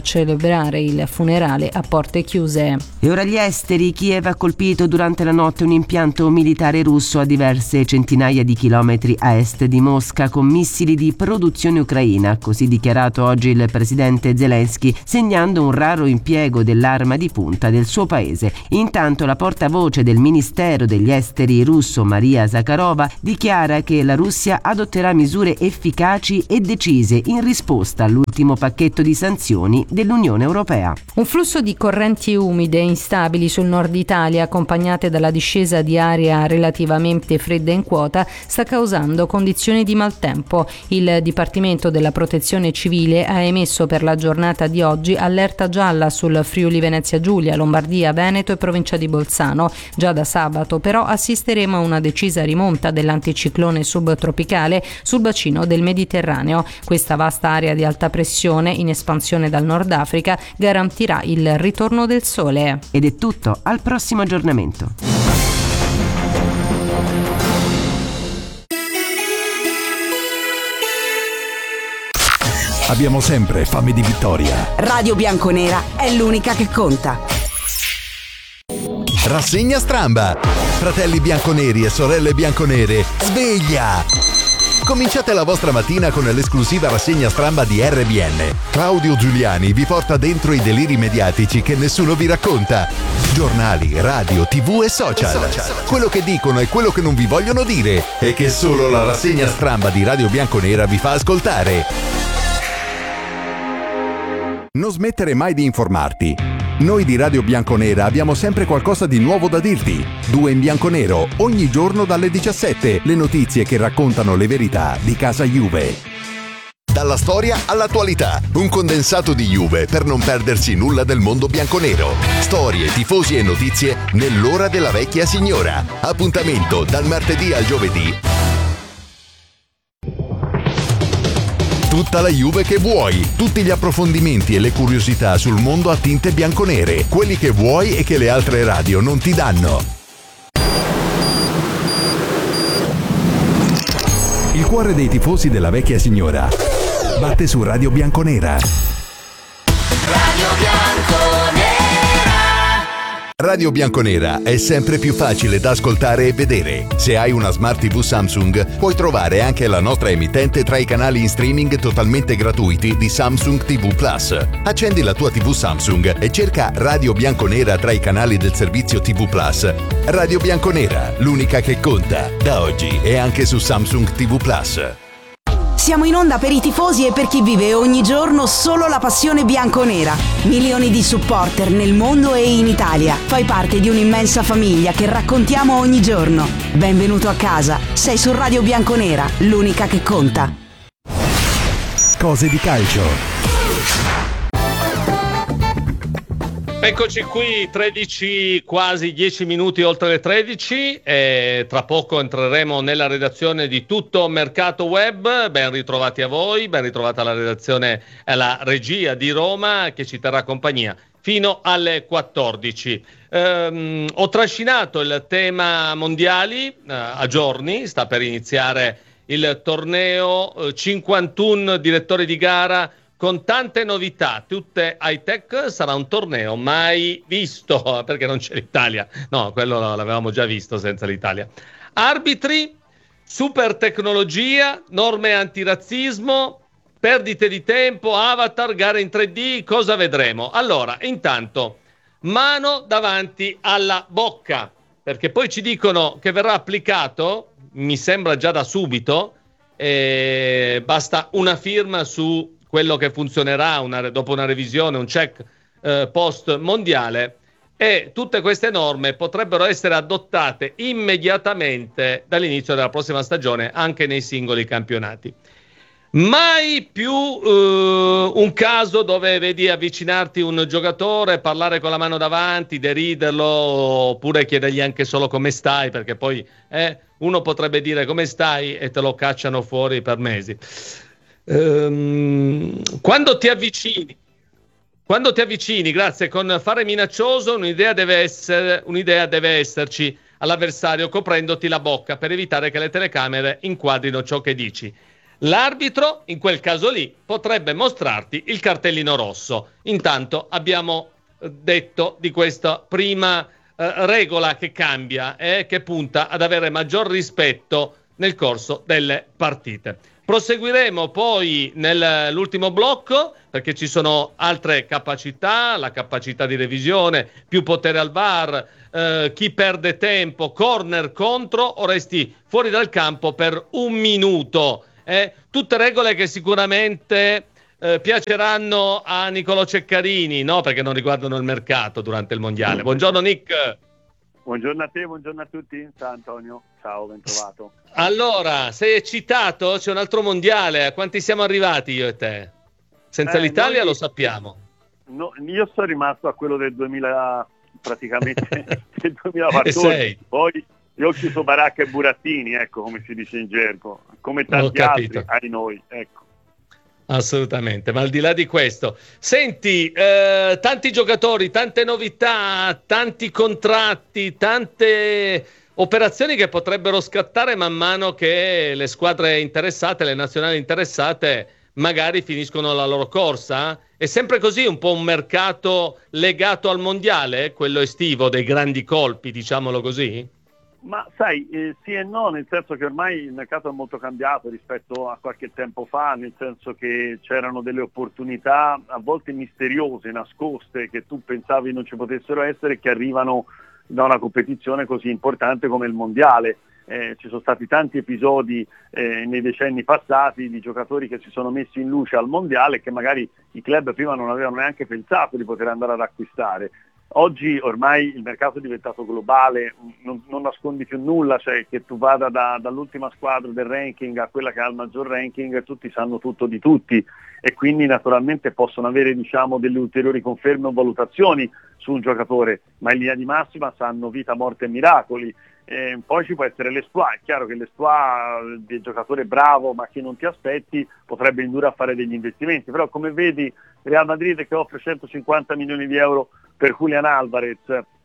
celebrare il funerale a porte chiuse. E ora gli esteri. Kiev ha colpito durante la notte un impianto militare russo a diverse centinaia di chilometri a est di Mosca con missili di produzione ucraina, così dichiarato oggi il presidente Zelensky, segnando un raro impiego dell'arma di punta del suo paese. Intanto la portavoce del Ministero degli Esteri russo, Maria Zakharova, dichiara che la Russia adotterà misure efficaci e decise in risposta all'ultimo pacchetto di sanzioni dell'Unione Europea. Un flusso di correnti umide e instabili sul nord Italia, accompagnate dalla discesa di aria relativamente fredda in quota, sta causando condizioni di maltempo. Il Dipartimento della Protezione Civile ha emesso per la giornata di oggi allerta gialla sul Friuli Venezia Giulia, Lombardia, Veneto e provincia di Bolzano. Già da sabato però assisteremo a una decisa rimonta dell'anticiclone subtropicale sul bacino del Mediterraneo. Questa vasta area di alta pressione in espansione dal Nord Africa garantirà il ritorno del sole. Ed è tutto, al prossimo aggiornamento. Abbiamo sempre fame di vittoria. Radio Bianconera è l'unica che conta. Rassegna stramba. Fratelli bianconeri e sorelle bianconere, sveglia! Cominciate la vostra mattina con l'esclusiva rassegna stramba di R B N. Claudio Giuliani vi porta dentro i deliri mediatici che nessuno vi racconta. Giornali, radio, tv e social. Quello che dicono e quello che non vi vogliono dire e che solo la rassegna stramba di Radio Bianconera vi fa ascoltare. Non smettere mai di informarti. Noi di Radio Bianconera abbiamo sempre qualcosa di nuovo da dirti. Due in bianconero, ogni giorno dalle diciassette, le notizie che raccontano le verità di casa Juve. Dalla storia all'attualità, un condensato di Juve per non perdersi nulla del mondo bianconero. Storie, tifosi e notizie nell'ora della vecchia signora. Appuntamento dal martedì al giovedì. Tutta la Juve che vuoi, tutti gli approfondimenti e le curiosità sul mondo a tinte bianconere, quelli che vuoi e che le altre radio non ti danno. Il cuore dei tifosi della vecchia signora batte su Radio Bianconera. Radio Bianconera. Radio Bianconera è sempre più facile da ascoltare e vedere. Se hai una Smart tivù Samsung, puoi trovare anche la nostra emittente tra i canali in streaming totalmente gratuiti di Samsung tivù Plus. Accendi la tua tivù Samsung e cerca Radio Bianconera tra i canali del servizio tivù Plus. Radio Bianconera, l'unica che conta, da oggi e anche su Samsung tivù Plus. Siamo in onda per i tifosi e per chi vive ogni giorno solo la passione bianconera. Milioni di supporter nel mondo e in Italia. Fai parte di un'immensa famiglia che raccontiamo ogni giorno. Benvenuto a casa. Sei su Radio Bianconera, l'unica che conta. Cose di calcio. Eccoci qui, tredici, quasi dieci minuti oltre le tredici, e tra poco entreremo nella redazione di Tutto Mercato Web. Ben ritrovati a voi, ben ritrovata la redazione e la regia di Roma che ci terrà compagnia fino alle quattordici. Ehm, ho trascinato il tema mondiali eh, a giorni, sta per iniziare il torneo, eh, cinquantuno direttori di gara, con tante novità, tutte high tech. Sarà un torneo mai visto, perché non c'è l'Italia. No, quello l'avevamo già visto senza l'Italia. Arbitri, super tecnologia, norme antirazzismo, perdite di tempo, avatar, gare in tre D, cosa vedremo? Allora, intanto, mano davanti alla bocca, perché poi ci dicono che verrà applicato, mi sembra già da subito, eh, basta una firma su quello che funzionerà una, dopo una revisione, un check eh, post mondiale, e tutte queste norme potrebbero essere adottate immediatamente dall'inizio della prossima stagione anche nei singoli campionati. Mai più eh, un caso dove vedi avvicinarti un giocatore, parlare con la mano davanti, deriderlo, oppure chiedergli anche solo come stai, perché poi eh, uno potrebbe dire come stai e te lo cacciano fuori per mesi. Um, quando ti avvicini quando ti avvicini grazie con fare minaccioso, un'idea deve essere un'idea deve esserci all'avversario coprendoti la bocca per evitare che le telecamere inquadrino ciò che dici. L'arbitro in quel caso lì potrebbe mostrarti il cartellino rosso. Intanto abbiamo detto di questa prima eh, regola che cambia e eh, che punta ad avere maggior rispetto nel corso delle partite. Proseguiremo poi nell'ultimo blocco perché ci sono altre capacità, la capacità di revisione, più potere al V A R, eh, chi perde tempo, corner contro o resti fuori dal campo per un minuto. Eh, tutte regole che sicuramente eh, piaceranno a Nicolò Ceccarini, no? Perché non riguardano il mercato durante il mondiale. Buongiorno Nick. Buongiorno a te, buongiorno a tutti. Ciao Antonio, ciao, ben trovato. Allora, sei eccitato? C'è un altro mondiale, a quanti siamo arrivati io e te? Senza eh, l'Italia noi, lo sappiamo. No, io sono rimasto a quello del duemila, praticamente del duemilaquattordici, poi io ho chiuso baracca e burattini, ecco, come si dice in gergo, come tanti altri ai noi, ecco. Assolutamente, ma al di là di questo, senti, eh, tanti giocatori, tante novità, tanti contratti, tante operazioni che potrebbero scattare man mano che le squadre interessate, le nazionali interessate, magari finiscono la loro corsa. È sempre così, un po' un mercato legato al mondiale, quello estivo dei grandi colpi, diciamolo così? Ma sai, eh, sì e no, nel senso che ormai il mercato è molto cambiato rispetto a qualche tempo fa, nel senso che c'erano delle opportunità a volte misteriose, nascoste, che tu pensavi non ci potessero essere, che arrivano da una competizione così importante come il mondiale. Eh, ci sono stati tanti episodi eh, nei decenni passati di giocatori che si sono messi in luce al mondiale che magari i club prima non avevano neanche pensato di poter andare ad acquistare. Oggi ormai il mercato è diventato globale, non, non nascondi più nulla, cioè che tu vada da, dall'ultima squadra del ranking a quella che ha il maggior ranking, tutti sanno tutto di tutti e quindi naturalmente possono avere, diciamo, delle ulteriori conferme o valutazioni su un giocatore, ma in linea di massima sanno vita, morte e miracoli. Eh, poi ci può essere l'esploit, è chiaro che l'esploit del giocatore bravo ma che non ti aspetti potrebbe indurre a fare degli investimenti, però come vedi Real Madrid che offre centocinquanta milioni di euro per Julian Alvarez,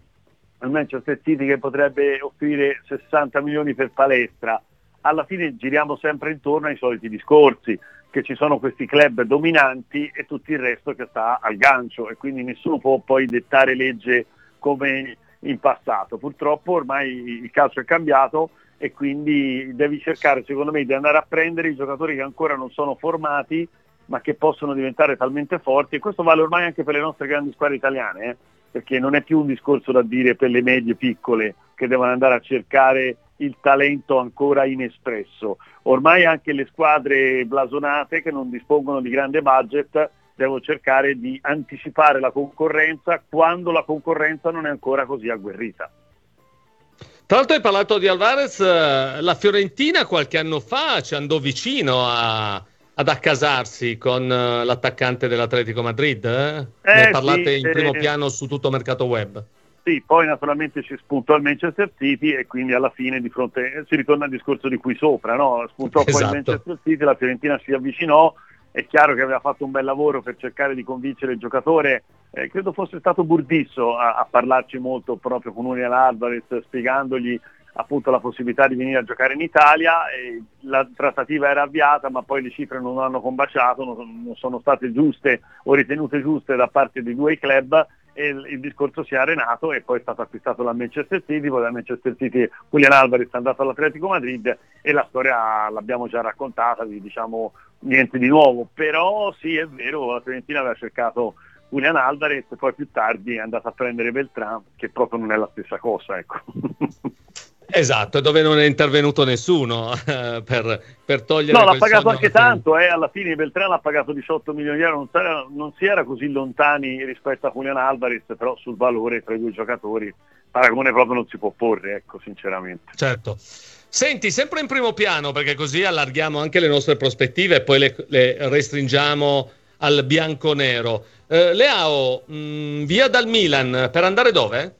il Manchester City che potrebbe offrire sessanta milioni per Palestra, alla fine giriamo sempre intorno ai soliti discorsi, che ci sono questi club dominanti e tutto il resto che sta al gancio e quindi nessuno può poi dettare legge come in passato. Purtroppo ormai il calcio è cambiato e quindi devi cercare, secondo me, di andare a prendere i giocatori che ancora non sono formati ma che possono diventare talmente forti, e questo vale ormai anche per le nostre grandi squadre italiane, eh? Perché non è più un discorso da dire per le medie piccole che devono andare a cercare il talento ancora inespresso. Ormai anche le squadre blasonate che non dispongono di grande budget devo cercare di anticipare la concorrenza quando la concorrenza non è ancora così agguerrita. Tra l'altro hai parlato di Alvarez, la Fiorentina qualche anno fa ci andò vicino a, ad accasarsi con l'attaccante dell'Atletico Madrid, eh? Eh, ne parlate sì, in primo eh, piano su tutto mercato web. Sì, poi naturalmente ci spuntò il Manchester City e quindi alla fine di fronte si ritorna al discorso di qui sopra, no? Spuntò Esatto. poi il Manchester City, la Fiorentina si avvicinò. È chiaro che aveva fatto un bel lavoro per cercare di convincere il giocatore, eh, credo fosse stato Burdisso a, a parlarci molto proprio con Julian Alvarez, spiegandogli appunto la possibilità di venire a giocare in Italia. E la trattativa era avviata ma poi le cifre non hanno combaciato, non, non sono state giuste o ritenute giuste da parte di due club e il, il discorso si è arenato e poi è stato acquistato dal Manchester City, poi dal Manchester City Julian Alvarez è andato all'Atletico Madrid e la storia l'abbiamo già raccontata, diciamo niente di nuovo, però sì è vero, la Fiorentina aveva cercato Julian Alvarez e poi più tardi è andata a prendere Beltrán, che proprio non è la stessa cosa, ecco. Esatto, dove non è intervenuto nessuno eh, per, per togliere no, l'ha quel pagato sogno anche che- tanto, eh, alla fine Beltrán ha pagato diciotto milioni di euro, non, sarà- non si era così lontani rispetto a Julian Alvarez, però sul valore tra i due giocatori paragone proprio non si può porre, ecco, sinceramente. Certo. Senti, sempre in primo piano, perché così allarghiamo anche le nostre prospettive e poi le, le restringiamo al bianco-nero. Eh, Leao, mh, via dal Milan, per andare dove?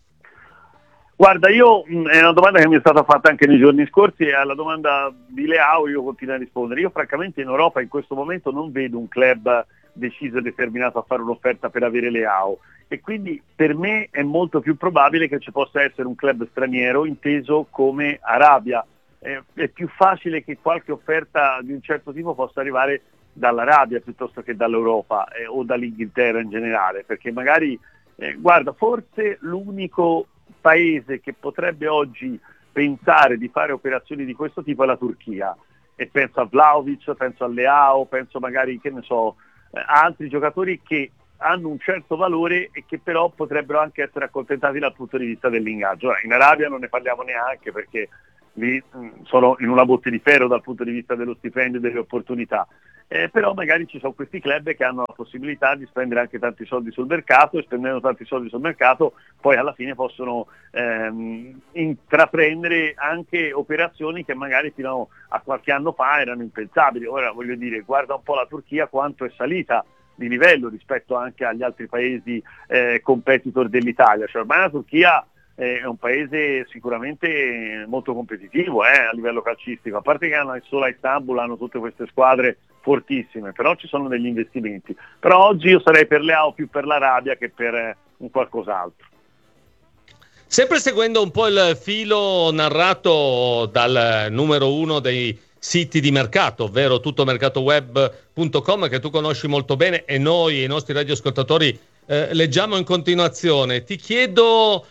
Guarda, io mh, è una domanda che mi è stata fatta anche nei giorni scorsi e alla domanda di Leao io continuo a rispondere. Io francamente in Europa in questo momento non vedo un club deciso e determinato a fare un'offerta per avere Leao e quindi per me è molto più probabile che ci possa essere un club straniero inteso come Arabia. eh, è più facile che qualche offerta di un certo tipo possa arrivare dall'Arabia piuttosto che dall'Europa eh, o dall'Inghilterra in generale, perché magari, eh, guarda, forse l'unico paese che potrebbe oggi pensare di fare operazioni di questo tipo è la Turchia, e penso a Vlahovic, penso a Leao, penso magari, che ne so, eh, a altri giocatori che hanno un certo valore e che però potrebbero anche essere accontentati dal punto di vista dell'ingaggio. Ora, in Arabia non ne parliamo neanche, perché lì mh, sono in una botte di ferro dal punto di vista dello stipendio e delle opportunità. Eh, però magari ci sono questi club che hanno la possibilità di spendere anche tanti soldi sul mercato, e spendendo tanti soldi sul mercato poi alla fine possono ehm, intraprendere anche operazioni che magari fino a qualche anno fa erano impensabili. Ora, voglio dire, guarda un po' la Turchia quanto è salita di livello rispetto anche agli altri paesi eh, competitor dell'Italia, cioè ormai la Turchia è un paese sicuramente molto competitivo eh, a livello calcistico, a parte che hanno solo a Istanbul, hanno tutte queste squadre fortissime, però ci sono degli investimenti. Però oggi io sarei per Leao più per l'Arabia che per eh, un qualcos'altro. Sempre seguendo un po' il filo narrato dal numero uno dei siti di mercato, ovvero tuttomercatoweb punto com, che tu conosci molto bene e noi, i nostri radioascoltatori, eh, leggiamo in continuazione, ti chiedo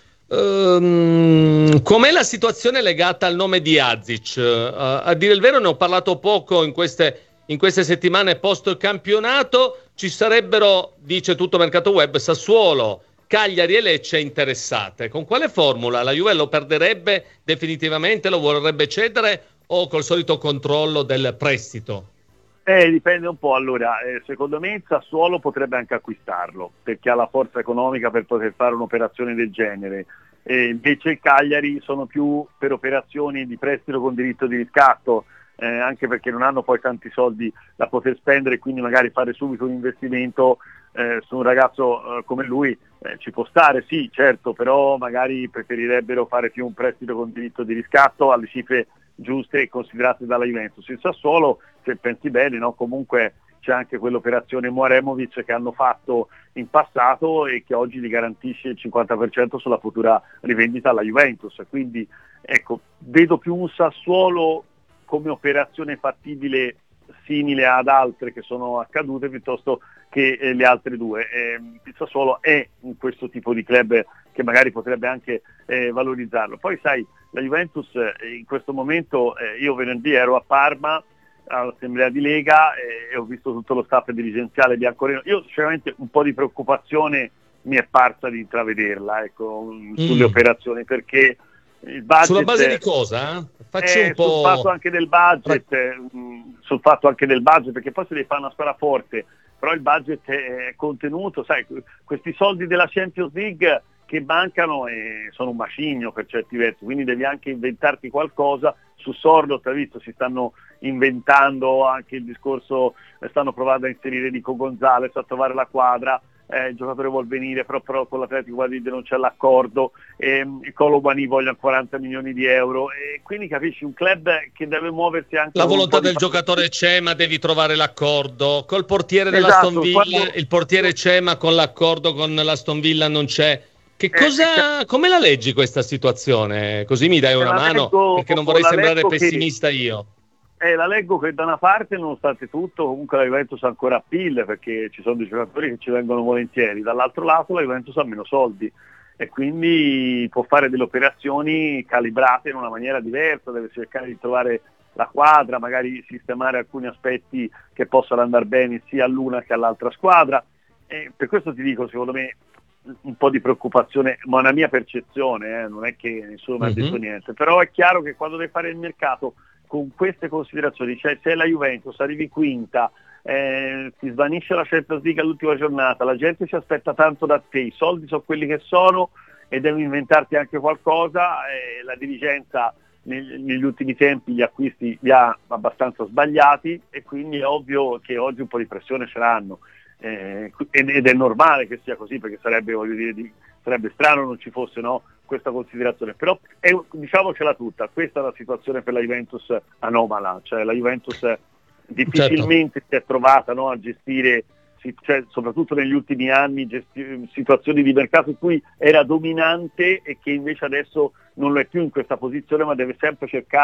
Um, com'è la situazione legata al nome di Azic? Uh, a dire il vero ne ho parlato poco in queste, in queste settimane post campionato. Ci sarebbero, dice Tutto Mercato Web, Sassuolo, Cagliari e Lecce interessate. Con quale formula? La Juve lo perderebbe definitivamente, lo vorrebbe cedere o col solito controllo del prestito? Eh, dipende un po'. Allora, eh, secondo me il Sassuolo potrebbe anche acquistarlo, perché ha la forza economica per poter fare un'operazione del genere. Eh, invece il Cagliari sono più per operazioni di prestito con diritto di riscatto, eh, anche perché non hanno poi tanti soldi da poter spendere, quindi magari fare subito un investimento eh, su un ragazzo eh, come lui eh, ci può stare, sì, certo, però magari preferirebbero fare più un prestito con diritto di riscatto alle cifre giuste e considerate dalla Juventus. Il Sassuolo, se pensi bene, no? Comunque c'è anche quell'operazione Moremovic che hanno fatto in passato e che oggi gli garantisce il cinquanta per cento sulla futura rivendita alla Juventus. Quindi ecco, vedo più un Sassuolo come operazione fattibile simile ad altre che sono accadute piuttosto che eh, le altre due. Eh, il Sassuolo è in questo tipo di club che magari potrebbe anche eh, valorizzarlo. Poi sai, la Juventus eh, in questo momento, eh, io venerdì ero a Parma all'assemblea di Lega eh, e ho visto tutto lo staff dirigenziale bianconero. Io sinceramente un po' di preoccupazione mi è parsa di intravederla, ecco, mm. sulle operazioni, perché il budget, sulla base di cosa? Faccio eh, un po'... sul fatto anche del budget, eh, sul fatto anche del budget, perché poi se devi fare una squadra forte, però il budget è contenuto, sai, questi soldi della Champions League che mancano e sono un macigno per certi versi, quindi devi anche inventarti qualcosa. Su Sorloth, hai visto, si stanno inventando anche il discorso, stanno provando a inserire Nico Gonzalez, a trovare la quadra, eh, il giocatore vuol venire, però, però con l'Atletico Madrid non c'è l'accordo, ehm, il Colomani voglia quaranta milioni di euro, e quindi capisci, un club che deve muoversi anche... La volontà del giocatore c'è, ma devi trovare l'accordo. Col portiere esatto, dell'Aston Villa, quando... il portiere c'è, ma con l'accordo con l'Aston Villa non c'è. Che cosa, eh, come la leggi questa situazione? Così mi dai una mano, leggo, perché non vorrei sembrare pessimista che, io. Eh, la leggo che da una parte, nonostante tutto, comunque la Juventus ha ancora appeal, perché ci sono dei giocatori che ci vengono volentieri, dall'altro lato la Juventus ha meno soldi e quindi può fare delle operazioni calibrate in una maniera diversa, deve cercare di trovare la quadra, magari sistemare alcuni aspetti che possano andare bene sia all'una che all'altra squadra. E per questo ti dico, secondo me, un po' di preoccupazione, ma una mia percezione, eh, non è che nessuno mi ha detto mm-hmm. niente, però è chiaro che quando devi fare il mercato con queste considerazioni, cioè se la Juventus arrivi quinta, eh, ti svanisce la Champions League all'ultima giornata, la gente si aspetta tanto da te, i soldi sono quelli che sono e devi inventarti anche qualcosa, eh, la dirigenza neg- negli ultimi tempi gli acquisti li ha abbastanza sbagliati e quindi è ovvio che oggi un po' di pressione ce l'hanno. Eh, ed è normale che sia così, perché sarebbe, voglio dire, di, sarebbe strano non ci fosse, no, questa considerazione, però è, diciamocela tutta, questa è la situazione per la Juventus anomala, cioè la Juventus difficilmente certo. si è trovata, no, a gestire, cioè, soprattutto negli ultimi anni, gesti- situazioni di mercato in cui era dominante e che invece adesso non lo è più in questa posizione, ma deve sempre cercare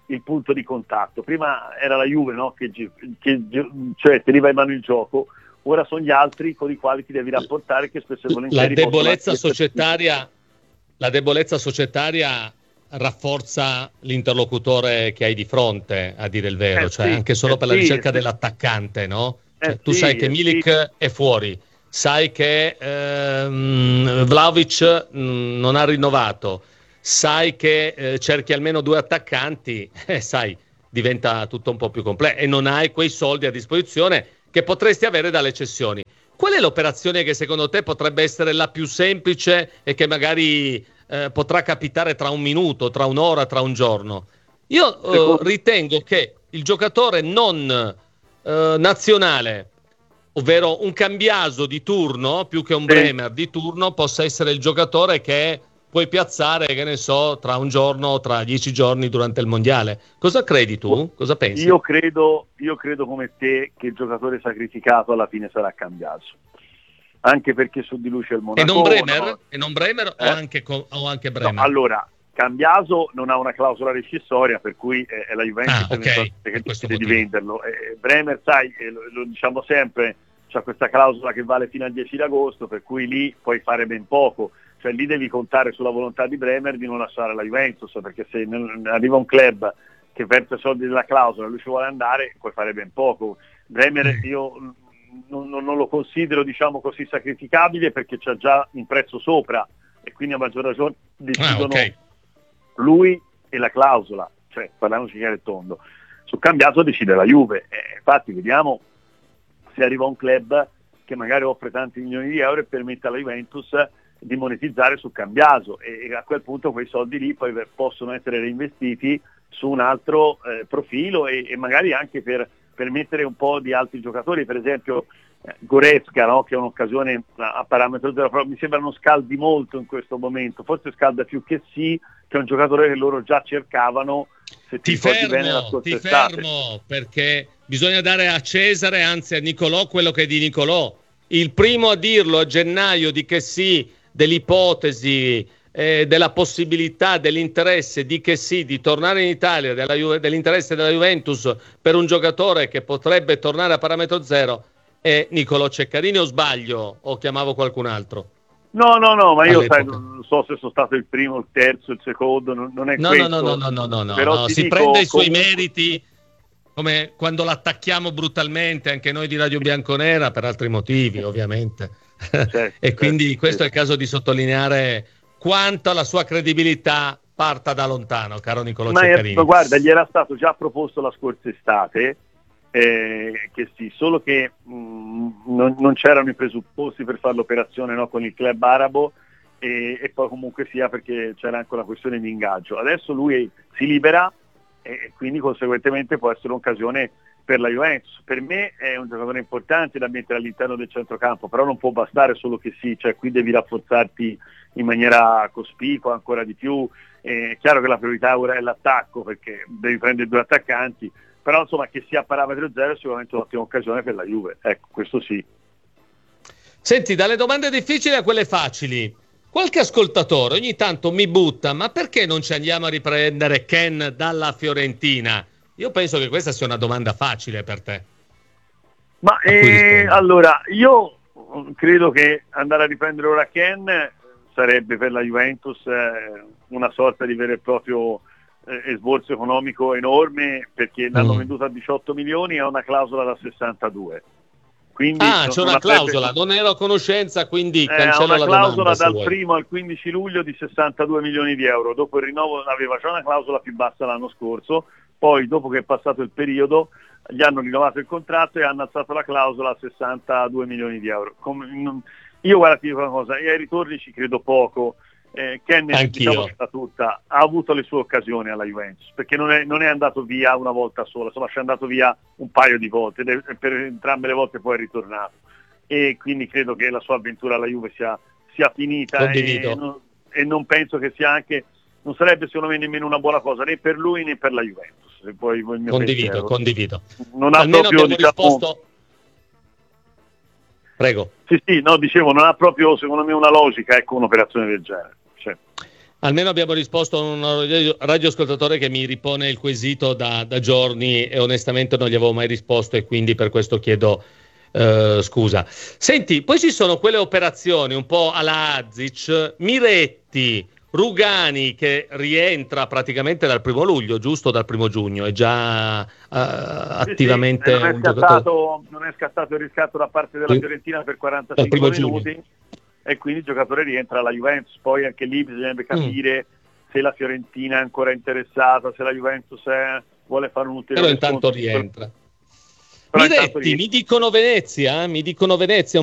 il punto di contatto. Prima era la Juve, no? che, che cioè, teniva in mano il gioco, ora sono gli altri con i quali ti devi rapportare, che spesso e volentieri la debolezza societaria la debolezza societaria rafforza l'interlocutore che hai di fronte, a dire il vero, eh cioè sì, anche solo eh per la sì, ricerca eh dell'attaccante, no? Cioè, eh tu sì, sai che eh Milik sì. è fuori, sai che ehm, Vlahovic mh, non ha rinnovato, sai che eh, cerchi almeno due attaccanti, eh, sai, diventa tutto un po' più complesso e non hai quei soldi a disposizione che potresti avere dalle cessioni. Qual è l'operazione che secondo te potrebbe essere la più semplice e che magari eh, potrà capitare tra un minuto, tra un'ora, tra un giorno? Io eh, ritengo che il giocatore non eh, nazionale, ovvero un Cambiaso di turno, più che un Sì. Bremer di turno, possa essere il giocatore che puoi piazzare, che ne so, tra un giorno o tra dieci giorni durante il mondiale. Cosa credi tu? Cosa pensi? Io credo, io credo come te che il giocatore sacrificato alla fine sarà Cambiaso, anche perché su di lui c'è il Monaco. E non Bremer? No? E non Bremer eh? o, anche, o anche Bremer? No, allora, Cambiaso non ha una clausola rescissoria, per cui è, è la Juventus ah, okay. che decide di venderlo. Eh, Bremer, sai, eh, lo, lo diciamo sempre, c'ha questa clausola che vale fino al dieci di agosto, per cui lì puoi fare ben poco. Cioè lì devi contare sulla volontà di Bremer di non lasciare la Juventus, perché se arriva un club che verte soldi della clausola e lui ci vuole andare, puoi fare ben poco. Bremer io non, non, non lo considero, diciamo così, sacrificabile, perché c'ha già un prezzo sopra e quindi a maggior ragione decidono ah, okay. lui e la clausola, cioè parliamoci chiaro e tondo. Sul Cambiaso decide la Juve, eh, infatti vediamo se arriva un club che magari offre tanti milioni di euro e permette alla Juventus di monetizzare su Cambiaso, e a quel punto quei soldi lì poi possono essere reinvestiti su un altro eh, profilo e, e magari anche per, per mettere un po' di altri giocatori, per esempio eh, Goretzka, no? Che è un'occasione a, a parametro zero, però mi sembra non scaldi molto in questo momento, forse scalda più che sì, che è un giocatore che loro già cercavano, se ti, ti fermo, bene la scorsa ti estate. fermo, perché bisogna dare a Cesare, anzi a Nicolò, quello che è di Nicolò. Il primo a dirlo a gennaio di che sì, dell'ipotesi, eh, della possibilità, dell'interesse di che sì, di tornare in Italia, della Ju- dell'interesse della Juventus per un giocatore che potrebbe tornare a parametro zero, è Nicolò Ceccarini, o sbaglio, o chiamavo qualcun altro? No, no, no, ma io sai, non so se sono stato il primo, il terzo, il secondo, non, non è no, questo. No, no, no, no, no, no, Però no. si dico, prende i suoi comunque... meriti, come quando l'attacchiamo brutalmente anche noi di Radio Bianconera, per altri motivi ovviamente. Certo, e quindi certo, questo certo. è il caso di sottolineare quanto la sua credibilità parta da lontano, caro Nicolò ma Ceccarini. Ma guarda, gli era stato già proposto la scorsa estate, eh, che sì, solo che mh, non, non c'erano i presupposti per fare l'operazione, no, con il club arabo, e, e poi comunque sia perché c'era anche una questione di ingaggio. Adesso lui si libera e quindi conseguentemente può essere un'occasione per la Juventus. Per me è un giocatore importante da mettere all'interno del centrocampo, però non può bastare solo che sì, cioè qui devi rafforzarti in maniera cospicua ancora di più. È chiaro che la priorità ora è l'attacco, perché devi prendere due attaccanti, però insomma che sia a parametro zero è sicuramente un'ottima occasione per la Juve, ecco, questo sì. Senti, dalle domande difficili a quelle facili, qualche ascoltatore ogni tanto mi butta: ma perché non ci andiamo a riprendere Ken dalla Fiorentina? Io penso che questa sia una domanda facile per te. Ma eh, allora, io credo che andare a riprendere ora Ken sarebbe per la Juventus eh, una sorta di vero e proprio eh, esborso economico enorme, perché l'hanno mm. venduto a diciotto milioni e ha una clausola da sessantadue. Quindi ah, c'è una clausola, avrebbe... non ero a conoscenza, quindi eh, cancello la domanda. Ha una clausola dal primo al quindici luglio di sessantadue milioni di euro, dopo il rinnovo aveva già una clausola più bassa l'anno scorso, poi dopo che è passato il periodo gli hanno rinnovato il contratto e hanno alzato la clausola a sessantadue milioni di euro. Come, non, io guarda ti dico una cosa, io ai ritorni ci credo poco. eh, Ken diciamo, tutta, ha avuto le sue occasioni alla Juventus, perché non è, non è andato via una volta sola, insomma ci è andato via un paio di volte e per entrambe le volte poi è ritornato, e quindi credo che la sua avventura alla Juve sia, sia finita e non, e non penso che sia anche, non sarebbe secondo me nemmeno una buona cosa né per lui né per la Juventus. Se poi il mio condivido, pensiero. condivido. Non ha Almeno proprio, abbiamo diciamo, risposto. Prego. Sì, sì, no, dicevo, non ha proprio secondo me una logica, ecco, un'operazione del genere. Cioè. Almeno abbiamo risposto a un radioascoltatore che mi ripone il quesito da, da giorni e onestamente non gli avevo mai risposto e quindi per questo chiedo uh, scusa. Senti, poi ci sono quelle operazioni un po' alla Azic, Miretti, Rugani che rientra praticamente dal primo luglio, giusto? Dal primo giugno, è già uh, attivamente sì, sì, non, è un scattato, giocatore... non è scattato il riscatto da parte della sì. Fiorentina per quarantacinque minuti. Giugno. E quindi il giocatore rientra alla Juventus. Poi anche lì bisognerebbe capire mm. se la Fiorentina è ancora interessata, se la Juventus è, vuole fare un ulteriore però intanto sconto. rientra. Però Miretti, intanto rientra. mi dicono Venezia, mi dicono Venezia